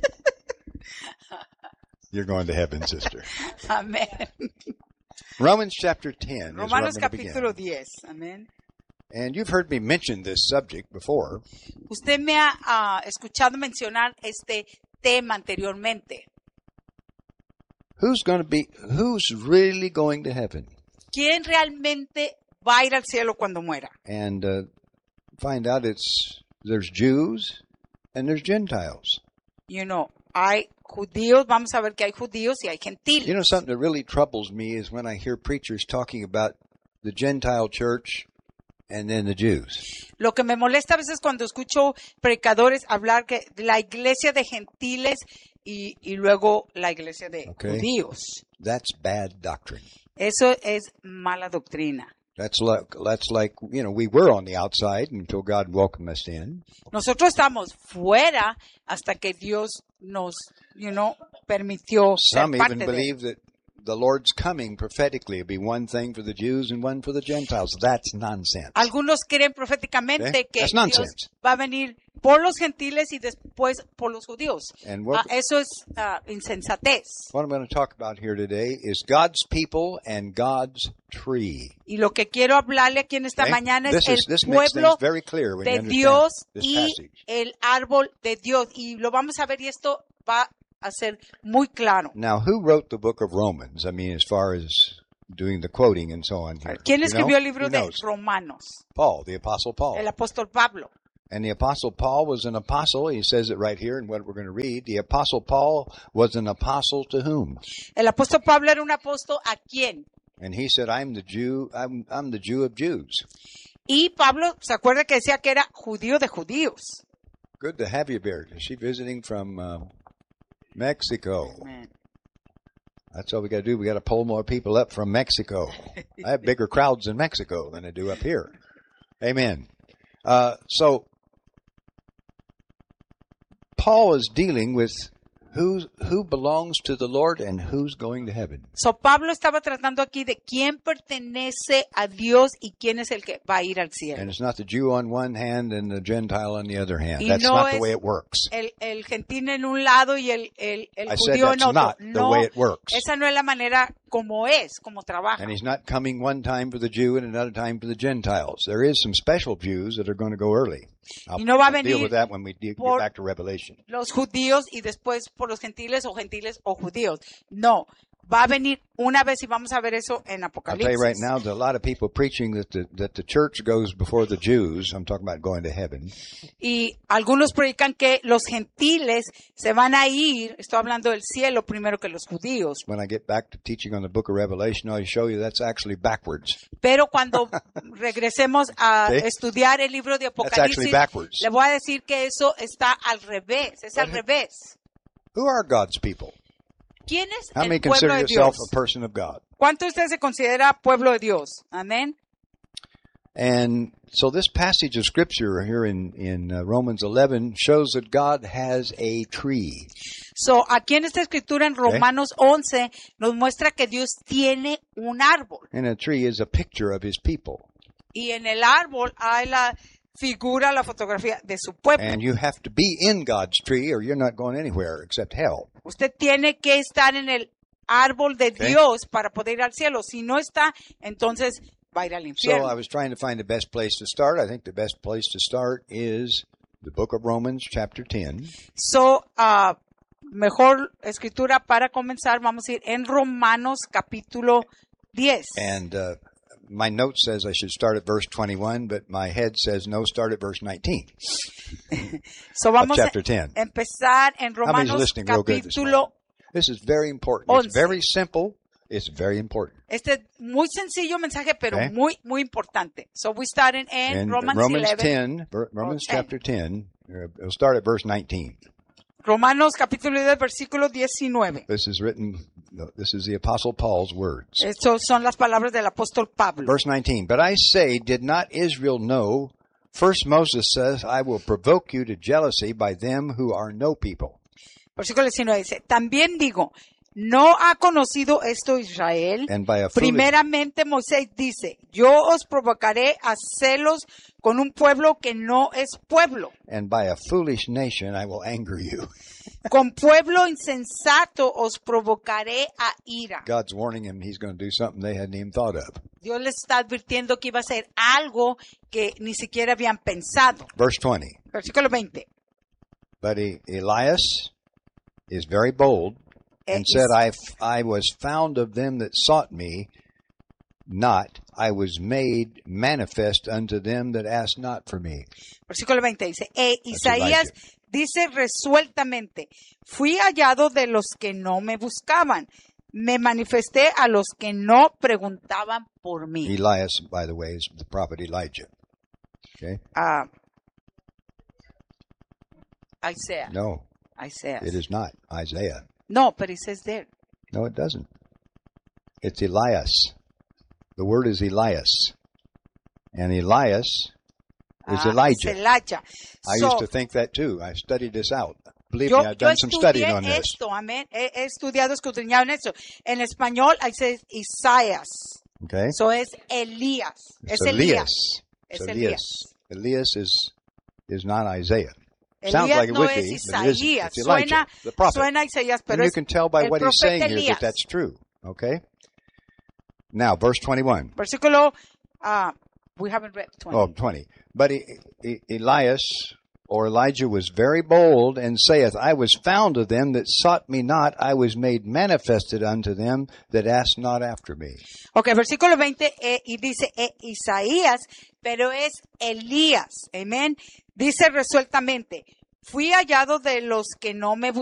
You're going to heaven, sister. Amén. Romans chapter ten is where I'm Romanos going to capítulo begin. diez. Amén. And you've heard me mention this subject before. Usted me ha ah, escuchado mencionar este tema anteriormente. Who's going to be, who's really going to heaven? ¿Quién realmente va a ir al cielo cuando muera? And uh, find out it's, there's Jews and there's Gentiles. You know, hay judíos, vamos a ver que hay judíos y hay gentiles. You know, something that really troubles me is when I hear preachers talking about the Gentile church and then the Jews. Lo que me molesta a veces cuando escucho predicadores hablar que la iglesia de gentiles y, y luego la iglesia de Okay. judíos. That's bad doctrine. Eso es mala doctrina. That's like, that's like, you know, we were on the outside until God welcomed us in. Nosotros estamos fuera hasta que Dios nos, you know, permitió ser Some parte even de él. believe that the Lord's coming prophetically will be one thing for the Jews and one for the Gentiles. That's nonsense. Algunos creen proféticamente Okay. que That's Dios nonsense. va a venir por los gentiles y después por los judíos. And what- Ah, eso es ah, insensatez. What I'm going to talk about here today is God's people and God's tree. Y lo que quiero hablarle aquí en esta Okay? mañana This es is- el this makes pueblo things very clear when you de understand Dios this y passage. el árbol de Dios. Y lo vamos a ver y esto va a ser muy claro. Now, who wrote the book of Romans? I mean, as far as doing the quoting and so on here. ¿Quién You escribió know? el libro Who de knows? Romanos? Paul, the Apostle Paul. El apóstol Pablo. And the Apostle Paul was an apostle. He says it right here in what we're going to read. The Apostle Paul was an apostle to whom? El apóstol Pablo era un apóstol a quién. And he said, I'm the Jew, I'm, I'm the Jew of Jews. Y Pablo se acuerda que decía que era judío de judíos. Good to have you, Beard. Is she visiting from uh, Mexico? That's all we got to do. We got to pull more people up from Mexico. I have bigger crowds in Mexico than I do up here. Amen. Uh, so, Paul is dealing with who who belongs to the Lord and who's going to heaven. So Pablo estaba tratando aquí de quién pertenece a Dios y quién es el que va a ir al cielo. And it's not the Jew on one hand and the Gentile on the other hand. Y That's no not the es way it works. El, el gentil en un lado y el, el, el I said judío en that's otro. not the No, way it works. esa no es la manera como es, como trabaja. And he's not coming one time for the Jew and another time for the Gentiles. There is some special Jews that are going to go early. I'll, Y no va a I'll deal venir with that when we de- get por- back to Revelation. Los judíos y después por los gentiles o gentiles o judíos. No, va a venir una vez y vamos a ver eso en I'll tell you right Apocalipsis. now, there's a lot of people preaching that the, that the church goes before the Jews. I'm talking about going to heaven. Y algunos predican que los gentiles se van a ir, estoy hablando del cielo primero que los judíos. When I get back to teaching on the book of Revelation, I'll show you that's actually backwards. Pero cuando regresemos a Sí. estudiar el libro de That's actually Apocalipsis, backwards. le voy a decir que eso está al revés, es al revés. Who are God's people? ¿Quién es How many el pueblo consider de yourself Dios? a person of God? ¿Cuánto usted se considera pueblo de Dios? Amén. And so this passage of scripture here in, in uh, Romans eleven shows that God has a tree. So, aquí en esta escritura en Romanos once nos muestra que Dios tiene un árbol And a tree is a picture of his people. y en el árbol hay la figura, la fotografía de su pueblo. And you have to be in God's tree or you're not going anywhere except hell. Usted tiene que estar en el árbol de Okay. Dios para poder ir al cielo. Si no está, entonces va a ir al So I infierno. was trying to find the best place to start. I think the best place to start is the book of Romans chapter ten. So, ah, mejor escritura para comenzar, vamos a ir en Romanos capítulo diez. And uh, my note says I should start at verse twenty-one, but my head says no, start at verse nineteen So, of vamos a chapter ten. empezar en How many's Romanos listening real good this capítulo. morning? This is very important. It's Once. very simple. It's very important. Este es muy sencillo mensaje, pero Okay. muy, muy importante. So, we started in And Romans, Romans eleven. ten, ver- Romans ten. chapter ten, uh, it'll start at verse nineteen. Romanos capítulo diez, versículo diecinueve. This is written, this is the Apostle Paul's words. Estas son las palabras del apóstol Pablo. Verse nineteen, but I say, did not Israel know? First Moses says, I will provoke you to jealousy by them who are no people. Versículo diecinueve dice, también digo, ¿no ha conocido esto Israel? And by a foolish, Primeramente Moisés dice, yo os provocaré a celos con un pueblo que no es pueblo. and by a foolish nation I will anger you. Con pueblo insensato os provocaré a ira. God's warning him he's going to do something they hadn't even thought of. Dios les está advirtiendo que iba a hacer algo que ni siquiera habían pensado. Verse twenty, Versículo veinte. but E- Elias is very bold and Eh, said, is- I, f- I was found of them that sought me not. I was made manifest unto them that asked not for me. Versículo veinte dice, e That's Isaías Elijah. dice resueltamente, fui hallado de los que no me buscaban, me manifesté a los que no preguntaban por mí. Elias, by the way, is the prophet Elijah. Okay? Ah, Isaiah, No, Isaiah. it is not Isaiah. No, but it says there. No, it doesn't. It's Elias. The word is Elias. And Elias is Ah, Elijah. es Elijah. I So, used to think that too. I studied this out. Believe Yo, me, I've yo done some studying estudié on this. esto, amén. He, he estudiado, escudriñado en eso. En español, ahí dice Isaías. Okay? Eso es Elías. It's Es Elías. It's Es Elias. Elias is is not Isaiah. Elías Sounds like it no would es be, but it isn't. Isaías. It's Elijah, Suena, the prophet. suena a Isaías, pero And you es can tell by el what he's saying profeta here Elías. that that's true. Okay? Now, verse twenty-one. Versículo, uh, we haven't read twenty. Oh, twenty. But E- E- Elias or Elijah was very bold and saith, I was found of them that sought me not. I was made manifested unto them that asked not after me. Ok, versículo veinte, eh, y dice eh, Isaías, pero es Elías. Amén. Dice resueltamente, fui hallado de los que no me